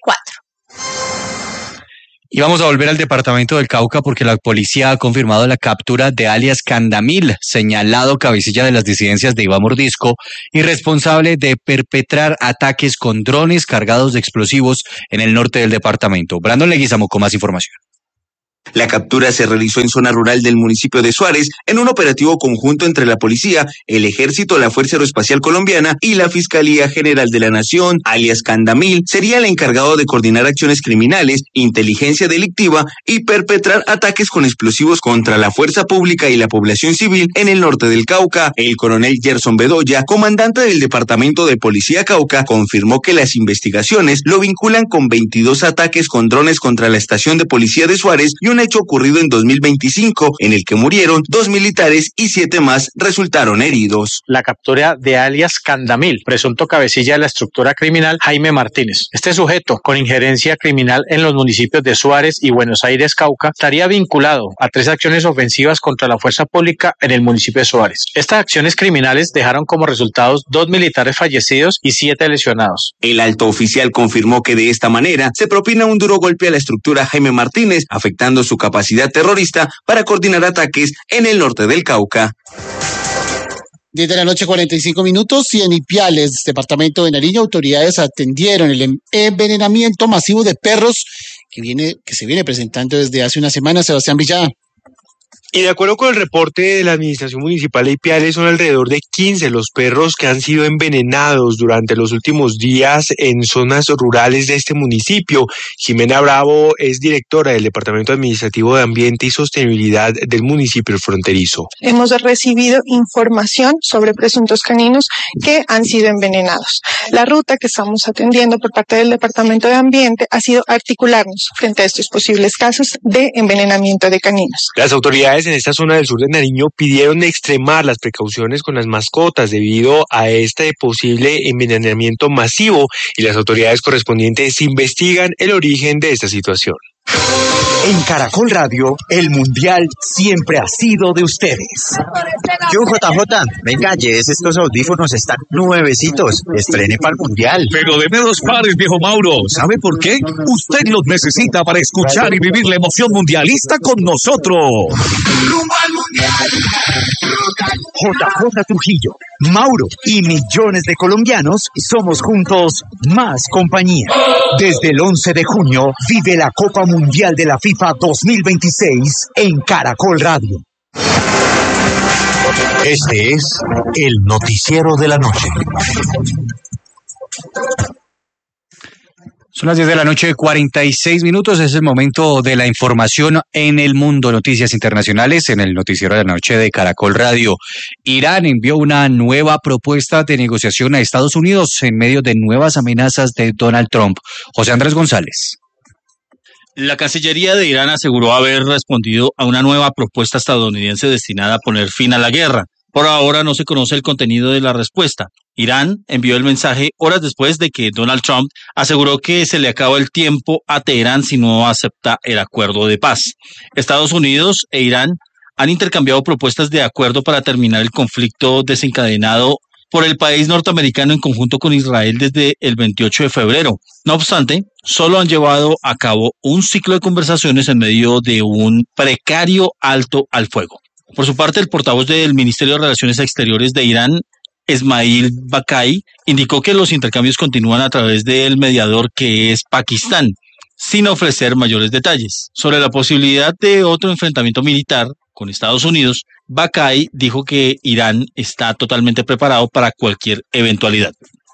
Speaker 2: Y vamos a volver al departamento del Cauca porque la policía ha confirmado la captura de alias Candamil, señalado cabecilla de las disidencias de Iván Mordisco y responsable de perpetrar ataques con drones cargados de explosivos en el norte del departamento. Brandon Leguizamo con más información.
Speaker 3: La captura se realizó en zona rural del municipio de Suárez en un operativo conjunto entre la policía, el ejército, la Fuerza Aeroespacial Colombiana y la Fiscalía General de la Nación. Alias Candamil sería el encargado de coordinar acciones criminales, inteligencia delictiva y perpetrar ataques con explosivos contra la fuerza pública y la población civil en el norte del Cauca. El coronel Gerson Bedoya, comandante del Departamento de Policía Cauca, confirmó que las investigaciones lo vinculan con 22 ataques con drones contra la estación de policía de Suárez y un hecho ocurrido en 2025, en el que murieron 2 militares y 7 más resultaron heridos.
Speaker 11: La captura de alias Candamil, presunto cabecilla de la estructura criminal Jaime Martínez. Este sujeto, con injerencia criminal en los municipios de Suárez y Buenos Aires, Cauca, estaría vinculado a 3 acciones ofensivas contra la fuerza pública en el municipio de Suárez. Estas acciones criminales dejaron como resultados 2 militares fallecidos y 7 lesionados.
Speaker 3: El alto oficial confirmó que de esta manera se propina un duro golpe a la estructura Jaime Martínez, afectando su capacidad terrorista para coordinar ataques en el norte del Cauca.
Speaker 1: 10 de la noche, 45 minutos, y en Ipiales, departamento de Nariño, autoridades atendieron el envenenamiento masivo de perros que se viene presentando desde hace una semana. Sebastián Villada.
Speaker 23: Y de acuerdo con el reporte de la Administración Municipal de Ipiales, son alrededor de 15 los perros que han sido envenenados durante los últimos días en zonas rurales de este municipio. Jimena Bravo es directora del Departamento Administrativo de Ambiente y Sostenibilidad del municipio fronterizo.
Speaker 12: Hemos recibido información sobre presuntos caninos que han sido envenenados. La ruta que estamos atendiendo por parte del Departamento de Ambiente ha sido articularnos frente a estos posibles casos de envenenamiento de caninos.
Speaker 23: Las autoridades en esta zona del sur de Nariño pidieron extremar las precauciones con las mascotas debido a este posible envenenamiento masivo y las autoridades correspondientes investigan el origen de esta situación.
Speaker 20: En Caracol Radio, el Mundial siempre ha sido de ustedes.
Speaker 13: Yo, JJ, venga, llévese estos audífonos, están nuevecitos. Estrene para el Mundial.
Speaker 6: Pero deme 2 pares, viejo Mauro. ¿Sabe por qué? Usted los necesita para escuchar y vivir la emoción mundialista con nosotros.
Speaker 20: Rumbo al Mundial. JJ Trujillo, Mauro y millones de colombianos somos juntos más compañía. Desde el 11 de junio vive la Copa Mundial de la FIFA 2026 en Caracol Radio.
Speaker 26: Este es el noticiero de la noche.
Speaker 2: Son las 10 de la noche, 46 minutos. Es el momento de la información en el mundo. Noticias internacionales en el noticiero de la noche de Caracol Radio. Irán envió una nueva propuesta de negociación a Estados Unidos en medio de nuevas amenazas de Donald Trump. José Andrés González.
Speaker 5: La Cancillería de Irán aseguró haber respondido a una nueva propuesta estadounidense destinada a poner fin a la guerra. Por ahora no se conoce el contenido de la respuesta. Irán envió el mensaje horas después de que Donald Trump aseguró que se le acabó el tiempo a Teherán si no acepta el acuerdo de paz. Estados Unidos e Irán han intercambiado propuestas de acuerdo para terminar el conflicto desencadenado por el país norteamericano en conjunto con Israel desde el 28 de febrero. No obstante, solo han llevado a cabo un ciclo de conversaciones en medio de un precario alto al fuego. Por su parte, el portavoz del Ministerio de Relaciones Exteriores de Irán, Esmail Bakai, indicó que los intercambios continúan a través del mediador que es Pakistán, sin ofrecer mayores detalles. Sobre la posibilidad de otro enfrentamiento militar con Estados Unidos, Bakai dijo que Irán está totalmente preparado para cualquier eventualidad.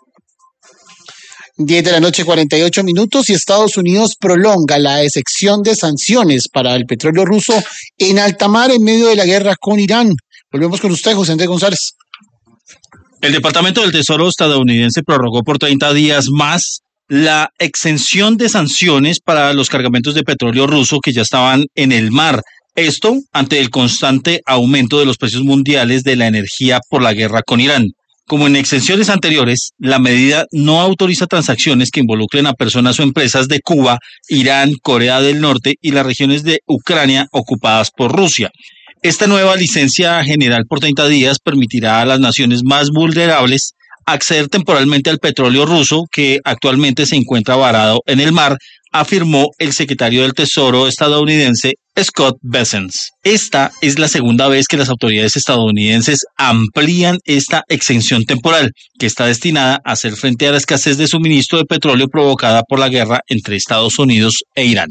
Speaker 1: 10 de la noche, 48 minutos, y Estados Unidos prolonga la exención de sanciones para el petróleo ruso en alta mar en medio de la guerra con Irán. Volvemos con usted, José Andrés González.
Speaker 5: El Departamento del Tesoro estadounidense prorrogó por 30 días más la exención de sanciones para los cargamentos de petróleo ruso que ya estaban en el mar. Esto ante el constante aumento de los precios mundiales de la energía por la guerra con Irán. Como en exenciones anteriores, la medida no autoriza transacciones que involucren a personas o empresas de Cuba, Irán, Corea del Norte y las regiones de Ucrania ocupadas por Rusia. Esta nueva licencia general por 30 días permitirá a las naciones más vulnerables acceder temporalmente al petróleo ruso que actualmente se encuentra varado en el mar, afirmó el secretario del Tesoro estadounidense Scott Bessent. Esta es la segunda vez que las autoridades estadounidenses amplían esta exención temporal, que está destinada a hacer frente a la escasez de suministro de petróleo provocada por la guerra entre Estados Unidos e Irán.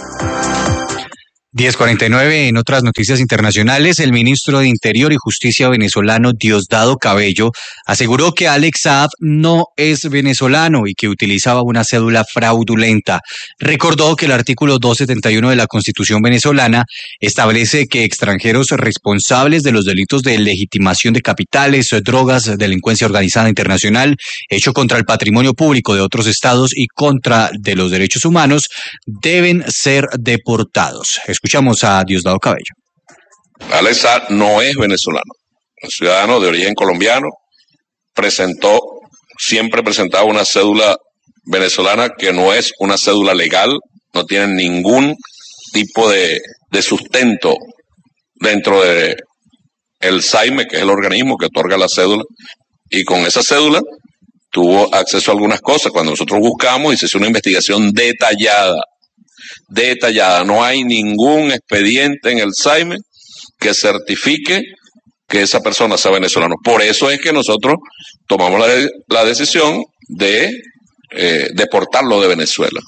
Speaker 2: 10:49. En otras noticias internacionales, el ministro de Interior y Justicia venezolano Diosdado Cabello aseguró que Alex Saab no es venezolano y que utilizaba una cédula fraudulenta. Recordó que el artículo 271 de la Constitución venezolana establece que extranjeros responsables de los delitos de legitimación de capitales, drogas, delincuencia organizada internacional, hecho contra el patrimonio público de otros estados y contra de los derechos humanos deben ser deportados. Escuchamos a Diosdado Cabello.
Speaker 4: Alex Saab no es venezolano, es ciudadano de origen colombiano, siempre presentaba una cédula venezolana que no es una cédula legal, no tiene ningún tipo de sustento dentro de el SAIME, que es el organismo que otorga la cédula, y con esa cédula tuvo acceso a algunas cosas. Cuando nosotros buscamos y se hizo una investigación detallada, no hay ningún expediente en el SAIME que certifique que esa persona sea venezolana. Por eso es que nosotros tomamos la decisión de deportarlo de Venezuela.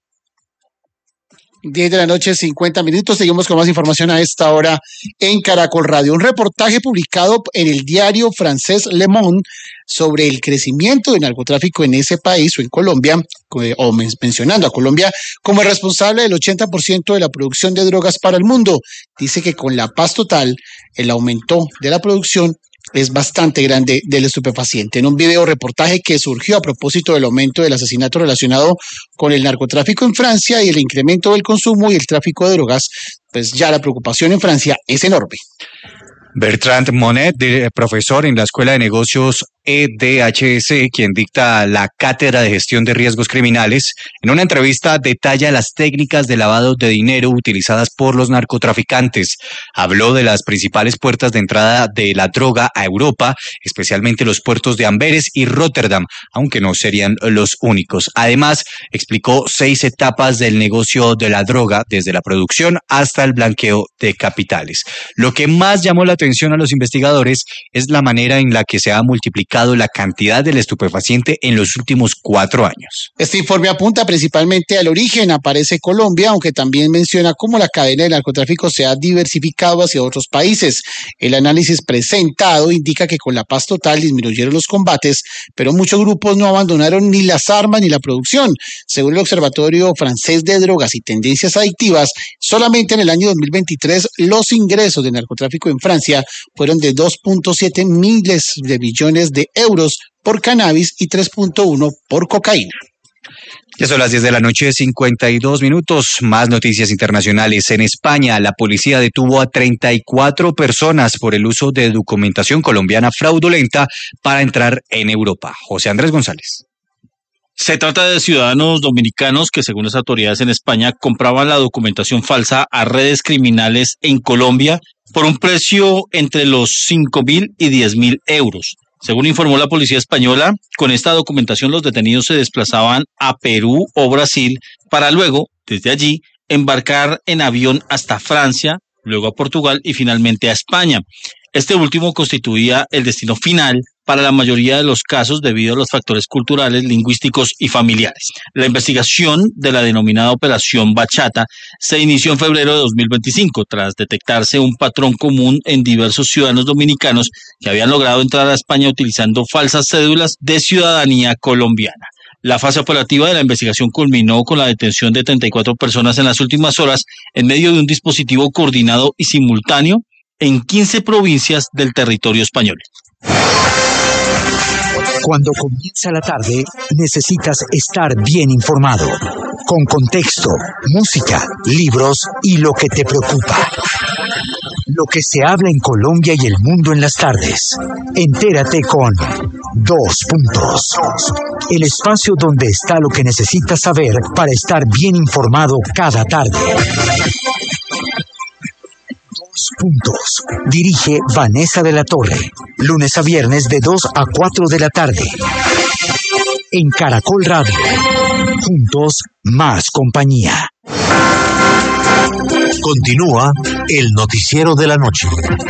Speaker 1: 10 de la noche, 50 minutos. Seguimos con más información a esta hora en Caracol Radio. Un reportaje publicado en el diario francés Le Monde sobre el crecimiento del narcotráfico en ese país o en Colombia, o mencionando a Colombia como el responsable del 80% de la producción de drogas para el mundo. Dice que con la paz total, el aumento de la producción es bastante grande del estupefaciente. En un video reportaje que surgió a propósito del aumento del asesinato relacionado con el narcotráfico en Francia y el incremento del consumo y el tráfico de drogas, pues ya la preocupación en Francia es enorme.
Speaker 2: Bertrand Monet, profesor en la Escuela de Negocios EDHS, quien dicta la Cátedra de Gestión de Riesgos Criminales, en una entrevista detalla las técnicas de lavado de dinero utilizadas por los narcotraficantes. Habló de las principales puertas de entrada de la droga a Europa, especialmente los puertos de Amberes y Rotterdam, aunque no serían los únicos. Además, explicó 6 etapas del negocio de la droga, desde la producción hasta el blanqueo de capitales. Lo que más llamó la atención a los investigadores es la manera en la que se ha multiplicado la cantidad del estupefaciente en los últimos 4 años.
Speaker 1: Este informe apunta principalmente al origen, aparece Colombia, aunque también menciona cómo la cadena de narcotráfico se ha diversificado hacia otros países. El análisis presentado indica que con la paz total disminuyeron los combates, pero muchos grupos no abandonaron ni las armas ni la producción. Según el Observatorio Francés de Drogas y Tendencias Adictivas, solamente en el año 2023 los ingresos de narcotráfico en Francia fueron de 2.7 miles de billones de euros por cannabis y 3.1 por cocaína.
Speaker 2: Ya son las 10 de la noche, 52 minutos. Más noticias internacionales. En España, la policía detuvo a 34 personas por el uso de documentación colombiana fraudulenta para entrar en Europa. José Andrés González.
Speaker 5: Se trata de ciudadanos dominicanos que, según las autoridades en España, compraban la documentación falsa a redes criminales en Colombia por un precio entre los 5.000 y 10.000 euros. Según informó la policía española, con esta documentación los detenidos se desplazaban a Perú o Brasil para luego, desde allí, embarcar en avión hasta Francia, luego a Portugal y finalmente a España. Este último constituía el destino final para la mayoría de los casos debido a los factores culturales, lingüísticos y familiares. La investigación de la denominada Operación Bachata se inició en febrero de 2025 tras detectarse un patrón común en diversos ciudadanos dominicanos que habían logrado entrar a España utilizando falsas cédulas de ciudadanía colombiana. La fase operativa de la investigación culminó con la detención de 34 personas en las últimas horas en medio de un dispositivo coordinado y simultáneo en 15 provincias del territorio español.
Speaker 20: Cuando comienza la tarde, necesitas estar bien informado, con contexto, música, libros y lo que te preocupa. Lo que se habla en Colombia y el mundo en las tardes. Entérate con Dos Puntos. El espacio donde está lo que necesitas saber para estar bien informado cada tarde. Dos Puntos. Dirige Vanessa de la Torre. Lunes a viernes de 2 a 4 de la tarde. En Caracol Radio. Juntos, más compañía.
Speaker 26: Continúa el noticiero de la noche.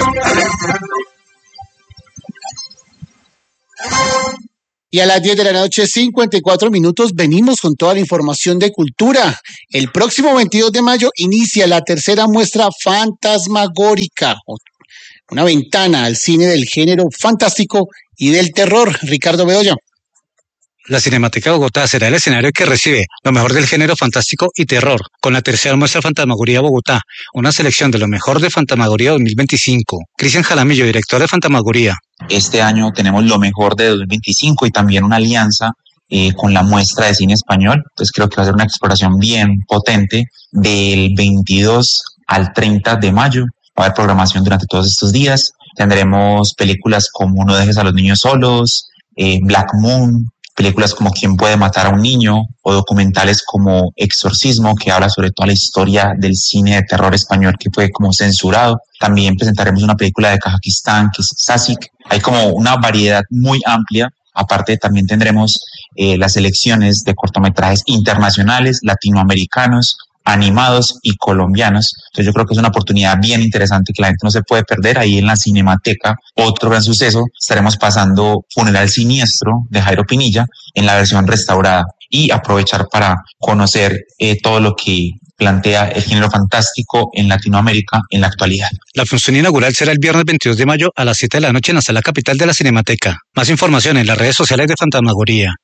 Speaker 1: Y a las 10 de la noche, 54 minutos, venimos con toda la información de cultura. El próximo 22 de mayo inicia la tercera muestra Fantasmagórica, una ventana al cine del género fantástico y del terror. Ricardo Bedoya.
Speaker 8: La Cinemateca de Bogotá será el escenario que recibe lo mejor del género fantástico y terror, con la tercera muestra Fantasmagoría Bogotá, una selección de lo mejor de Fantasmagoría 2025. Cristian Jaramillo, director de Fantasmagoría.
Speaker 14: Este año tenemos lo mejor de 2025 y también una alianza con la muestra de cine español. Entonces creo que va a ser una exploración bien potente del 22 al 30 de mayo. Va a haber programación durante todos estos días. Tendremos películas como No dejes a los niños solos, Black Moon, películas como ¿Quién puede matar a un niño? O documentales como Exorcismo, que habla sobre toda la historia del cine de terror español que fue como censurado. También presentaremos una película de Kazajistán, que es Sasik. Hay como una variedad muy amplia. Aparte también tendremos las selecciones de cortometrajes internacionales, latinoamericanos, animados y colombianos. Entonces yo creo que es una oportunidad bien interesante que la gente no se puede perder. Ahí en la Cinemateca, otro gran suceso, estaremos pasando Funeral Siniestro de Jairo Pinilla en la versión restaurada y aprovechar para conocer todo lo que plantea el género fantástico en Latinoamérica en la actualidad.
Speaker 8: La función inaugural será el viernes 22 de mayo a las 7 de la noche en la sala capital de la Cinemateca. Más información en las redes sociales de Fantasmagoría.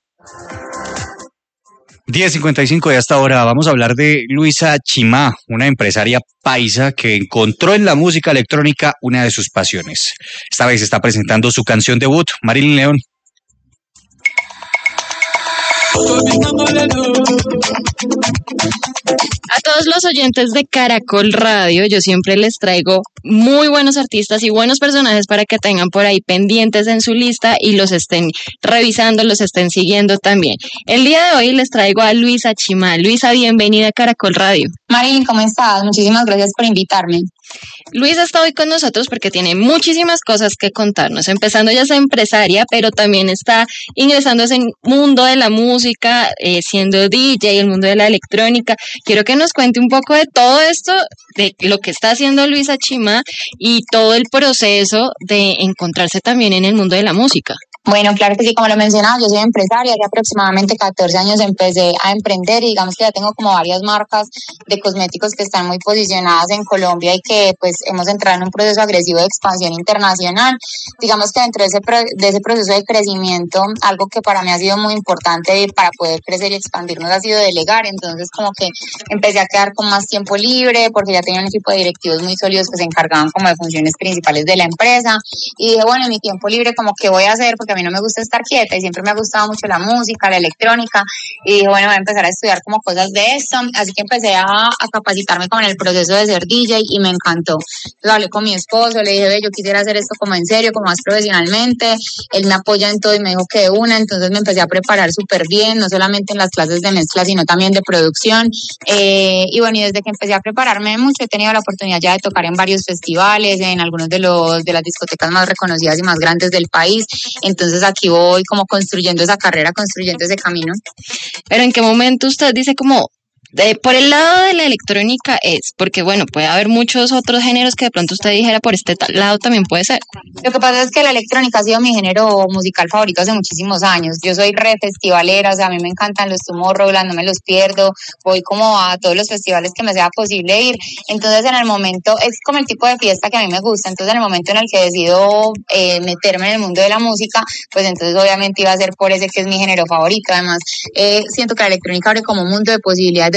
Speaker 2: 10:55 y hasta ahora vamos a hablar de Luisa Chimá, una empresaria paisa que encontró en la música electrónica una de sus pasiones. Esta vez está presentando su canción debut, Marilyn León.
Speaker 15: A todos los oyentes de Caracol Radio, yo siempre les traigo muy buenos artistas y buenos personajes para que tengan por ahí pendientes en su lista y los estén revisando, los estén siguiendo también. El día de hoy les traigo a Luisa Chimá. Luisa, bienvenida a Caracol Radio.
Speaker 16: Marilyn, ¿cómo estás? Muchísimas gracias por invitarme.
Speaker 15: Luisa está hoy con nosotros porque tiene muchísimas cosas que contarnos, empezando ya es empresaria, pero también está ingresando a ese mundo de la música, siendo DJ, el mundo de la electrónica. Quiero que nos cuente un poco de todo esto, de lo que está haciendo Luisa Chimá y todo el proceso de encontrarse también en el mundo de la música.
Speaker 16: Bueno, claro que sí, como lo mencionaba, yo soy empresaria, hace aproximadamente 14 años empecé a emprender y digamos que ya tengo como varias marcas de cosméticos que están muy posicionadas en Colombia y que pues hemos entrado en un proceso agresivo de expansión internacional. Digamos que dentro de ese proceso de crecimiento, algo que para mí ha sido muy importante para poder crecer y expandirnos ha sido delegar, entonces como que empecé a quedar con más tiempo libre porque ya tenía un equipo de directivos muy sólidos que se encargaban como de funciones principales de la empresa y dije, bueno, en mi tiempo libre como que voy a hacer porque a mí no me gusta estar quieta y siempre me ha gustado mucho la música, la electrónica y dije, bueno, voy a empezar a estudiar como cosas de esto, así que empecé a capacitarme como en el proceso de ser DJ y me encantó. Entonces hablé con mi esposo, le dije, yo quisiera hacer esto como en serio, como más profesionalmente, él me apoya en todo y me dijo que de una, entonces me empecé a preparar súper bien, no solamente en las clases de mezcla, sino también de producción y bueno, y desde que empecé a prepararme mucho he tenido la oportunidad ya de tocar en varios festivales, en algunos de las discotecas más reconocidas y más grandes del país, entonces aquí voy como construyendo esa carrera, construyendo ese camino.
Speaker 15: Pero ¿en qué momento usted dice como por el lado de la electrónica es? Porque bueno, puede haber muchos otros géneros que de pronto usted dijera por este lado también puede ser.
Speaker 16: Lo que pasa es que la electrónica ha sido mi género musical favorito hace muchísimos años. Yo soy re festivalera, o sea, a mí me encantan los Tomorrowland, no me los pierdo, voy como a todos los festivales que me sea posible ir. Entonces en el momento, es como el tipo de fiesta que a mí me gusta, entonces en el momento en el que decido meterme en el mundo de la música, pues entonces obviamente iba a ser por ese que es mi género favorito. Además, siento que la electrónica abre como un mundo de posibilidades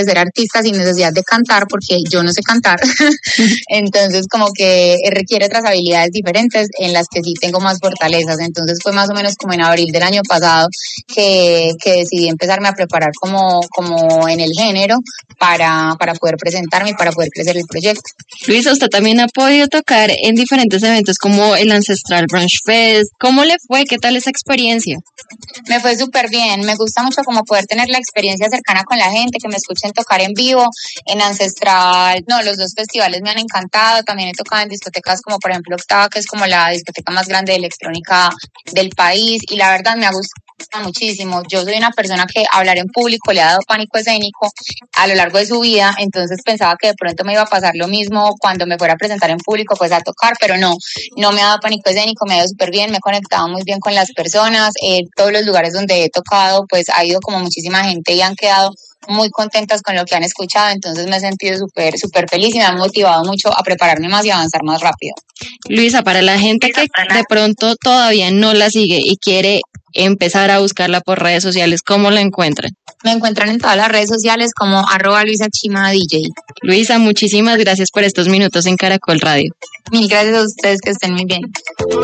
Speaker 16: de ser artista sin necesidad de cantar, porque yo no sé cantar. Entonces como que requiere otras habilidades diferentes en las que sí tengo más fortalezas. Entonces fue más o menos como en abril del año pasado que decidí empezarme a preparar como en el género para poder presentarme y para poder crecer el proyecto.
Speaker 15: Luisa, usted también ha podido tocar en diferentes eventos como el Ancestral Brunch Fest. ¿Cómo le fue? ¿Qué tal esa experiencia?
Speaker 16: Me fue súper bien, me gusta mucho como poder tener la experiencia cercana con la gente, que me escuchen tocar en vivo, en Ancestral, no, los dos festivales me han encantado, también he tocado en discotecas como por ejemplo Octava, que es como la discoteca más grande de electrónica del país, y la verdad me ha gustado muchísimo. Yo soy una persona que hablar en público le ha dado pánico escénico a lo largo de su vida, entonces pensaba que de pronto me iba a pasar lo mismo cuando me fuera a presentar en público, pues a tocar, pero no me ha dado pánico escénico, me ha ido súper bien, me he conectado muy bien con las personas, todos los lugares donde he tocado, pues ha ido como muchísima gente y han quedado muy contentas con lo que han escuchado, entonces me he sentido súper feliz y me ha motivado mucho a prepararme más y avanzar más rápido.
Speaker 15: Luisa, para la gente que de pronto todavía no la sigue y quiere empezar a buscarla por redes sociales, ¿cómo la encuentran?
Speaker 16: Me encuentran en todas las redes sociales como @LuisaChimaDJ.
Speaker 15: Luisa, muchísimas gracias por estos minutos en Caracol Radio.
Speaker 16: Mil gracias a ustedes, que estén muy bien.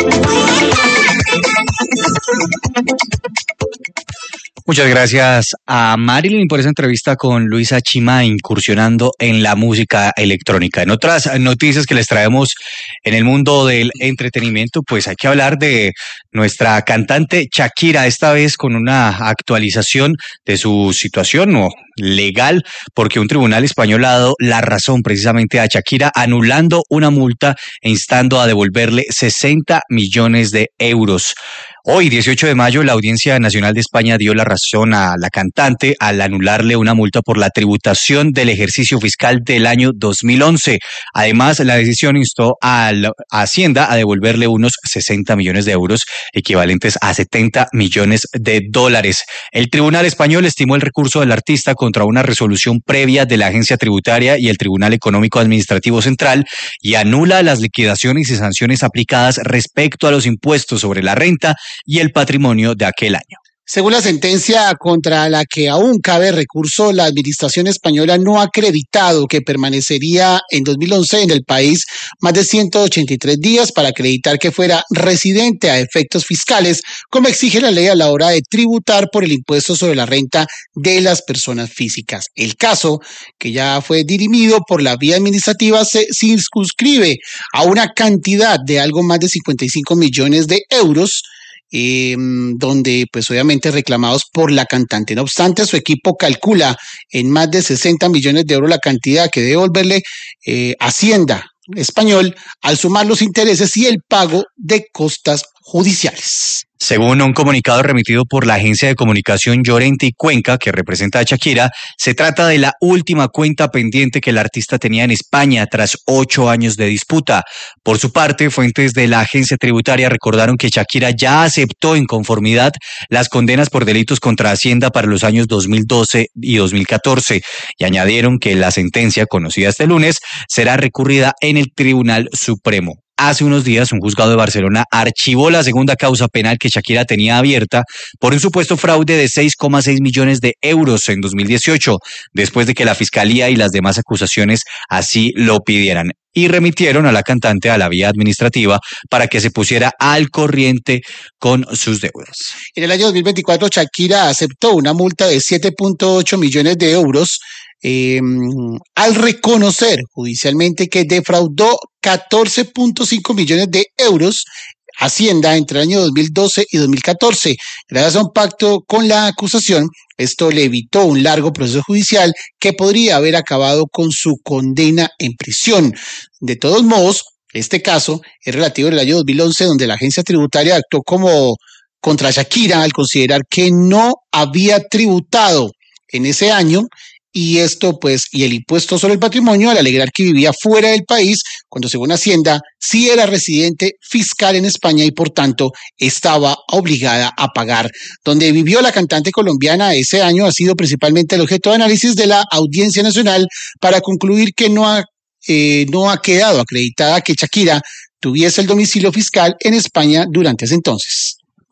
Speaker 2: Muchas gracias a Marilyn por esa entrevista con Luisa Chima, incursionando en la música electrónica. En otras noticias que les traemos en el mundo del entretenimiento, pues hay que hablar de nuestra cantante Shakira, esta vez con una actualización de su situación legal, porque un tribunal español ha dado la razón precisamente a Shakira, anulando una multa e instando a devolverle 60 millones de euros. Hoy, 18 de mayo, la Audiencia Nacional de España dio la razón a la cantante al anularle una multa por la tributación del ejercicio fiscal del año 2011. Además, la decisión instó a Hacienda a devolverle unos 60 millones de euros, equivalentes a 70 millones de dólares. El Tribunal Español estimó el recurso del artista contra una resolución previa de la Agencia Tributaria y el Tribunal Económico Administrativo Central y anula las liquidaciones y sanciones aplicadas respecto a los impuestos sobre la renta y el patrimonio de aquel año.
Speaker 1: Según la sentencia contra la que aún cabe recurso, la administración española no ha acreditado que permanecería en 2011 en el país más de 183 días para acreditar que fuera residente a efectos fiscales, como exige la ley a la hora de tributar por el impuesto sobre la renta de las personas físicas. El caso, que ya fue dirimido por la vía administrativa, se circunscribe a una cantidad de algo más de 55 millones de euros, donde pues obviamente reclamados por la cantante. No obstante, su equipo calcula en más de 60 millones de euros la cantidad que debe devolverle Hacienda español al sumar los intereses y el pago de costas judiciales.
Speaker 2: Según un comunicado remitido por la agencia de comunicación Llorente y Cuenca, que representa a Shakira, se trata de la última cuenta pendiente que el artista tenía en España tras 8 años de disputa. Por su parte, fuentes de la agencia tributaria recordaron que Shakira ya aceptó en conformidad las condenas por delitos contra Hacienda para los años 2012 y 2014 y añadieron que la sentencia, conocida este lunes, será recurrida en el Tribunal Supremo. Hace unos días, un juzgado de Barcelona archivó la segunda causa penal que Shakira tenía abierta por un supuesto fraude de 6,6 millones de euros en 2018, después de que la Fiscalía y las demás acusaciones así lo pidieran, y remitieron a la cantante a la vía administrativa para que se pusiera al corriente con sus deudas.
Speaker 1: En el año 2024, Shakira aceptó una multa de 7.8 millones de euros al reconocer judicialmente que defraudó 14.5 millones de euros Hacienda entre el año 2012 y 2014. Gracias a un pacto con la acusación, esto le evitó un largo proceso judicial que podría haber acabado con su condena en prisión. De todos modos, este caso es relativo al año 2011, donde la agencia tributaria actuó como contra Shakira al considerar que no había tributado en ese año, y esto pues, y el impuesto sobre el patrimonio al alegar que vivía fuera del país, cuando según Hacienda sí era residente fiscal en España y por tanto estaba obligada a pagar. Donde vivió la cantante colombiana ese año ha sido principalmente el objeto de análisis de la Audiencia Nacional para concluir que no ha quedado acreditada que Shakira tuviese el domicilio fiscal en España durante ese entonces.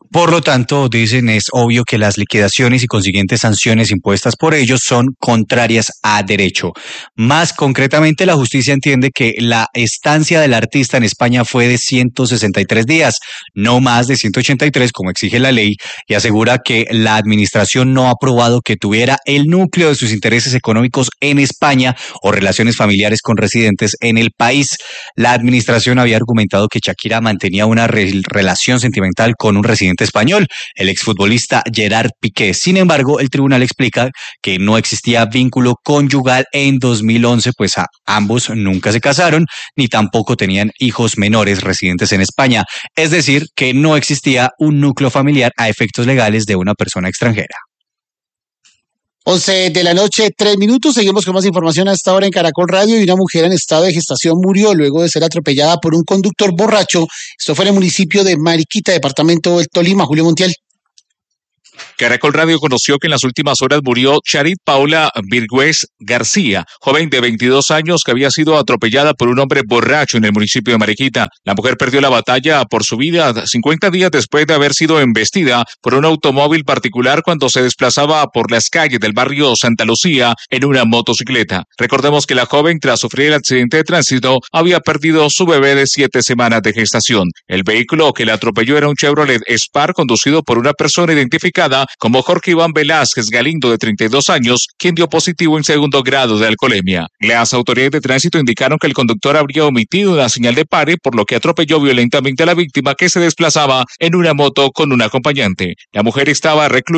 Speaker 2: Por lo tanto, dicen, es obvio que las liquidaciones y consiguientes sanciones impuestas por ellos son contrarias a derecho. Más concretamente, la justicia entiende que la estancia del artista en España fue de 163 días, no más de 183 como exige la ley, y asegura que la administración no ha probado que tuviera el núcleo de sus intereses económicos en España o relaciones familiares con residentes en el país. La administración había argumentado que Shakira mantenía una relación sentimental con un residente español, el exfutbolista Gerard Piqué. Sin embargo, el tribunal explica que no existía vínculo conyugal en 2011, pues ambos nunca se casaron, ni tampoco tenían hijos menores residentes en España. Es decir, que no existía un núcleo familiar a efectos legales de una persona extranjera.
Speaker 1: 11 de la noche, 3 minutos. Seguimos con más información a esta hora en Caracol Radio. Y una mujer en estado de gestación murió luego de ser atropellada por un conductor borracho. Esto fue en el municipio de Mariquita, departamento del Tolima. Julio Montiel.
Speaker 17: Caracol Radio conoció que en las últimas horas murió Charit Paula Virgüez García, joven de 22 años que había sido atropellada por un hombre borracho en el municipio de Mariquita. La mujer perdió la batalla por su vida 50 días después de haber sido embestida por un automóvil particular cuando se desplazaba por las calles del barrio Santa Lucía en una motocicleta. Recordemos que la joven, tras sufrir el accidente de tránsito, había perdido su bebé de 7 semanas de gestación. El vehículo que la atropelló era un Chevrolet Spark conducido por una persona identificada como Jorge Iván Velázquez Galindo, de 32 años, quien dio positivo en 2º grado de alcoholemia. Las autoridades de tránsito indicaron que el conductor habría omitido una señal de pare, por lo que atropelló violentamente a la víctima, que se desplazaba en una moto con un acompañante. La mujer estaba recluida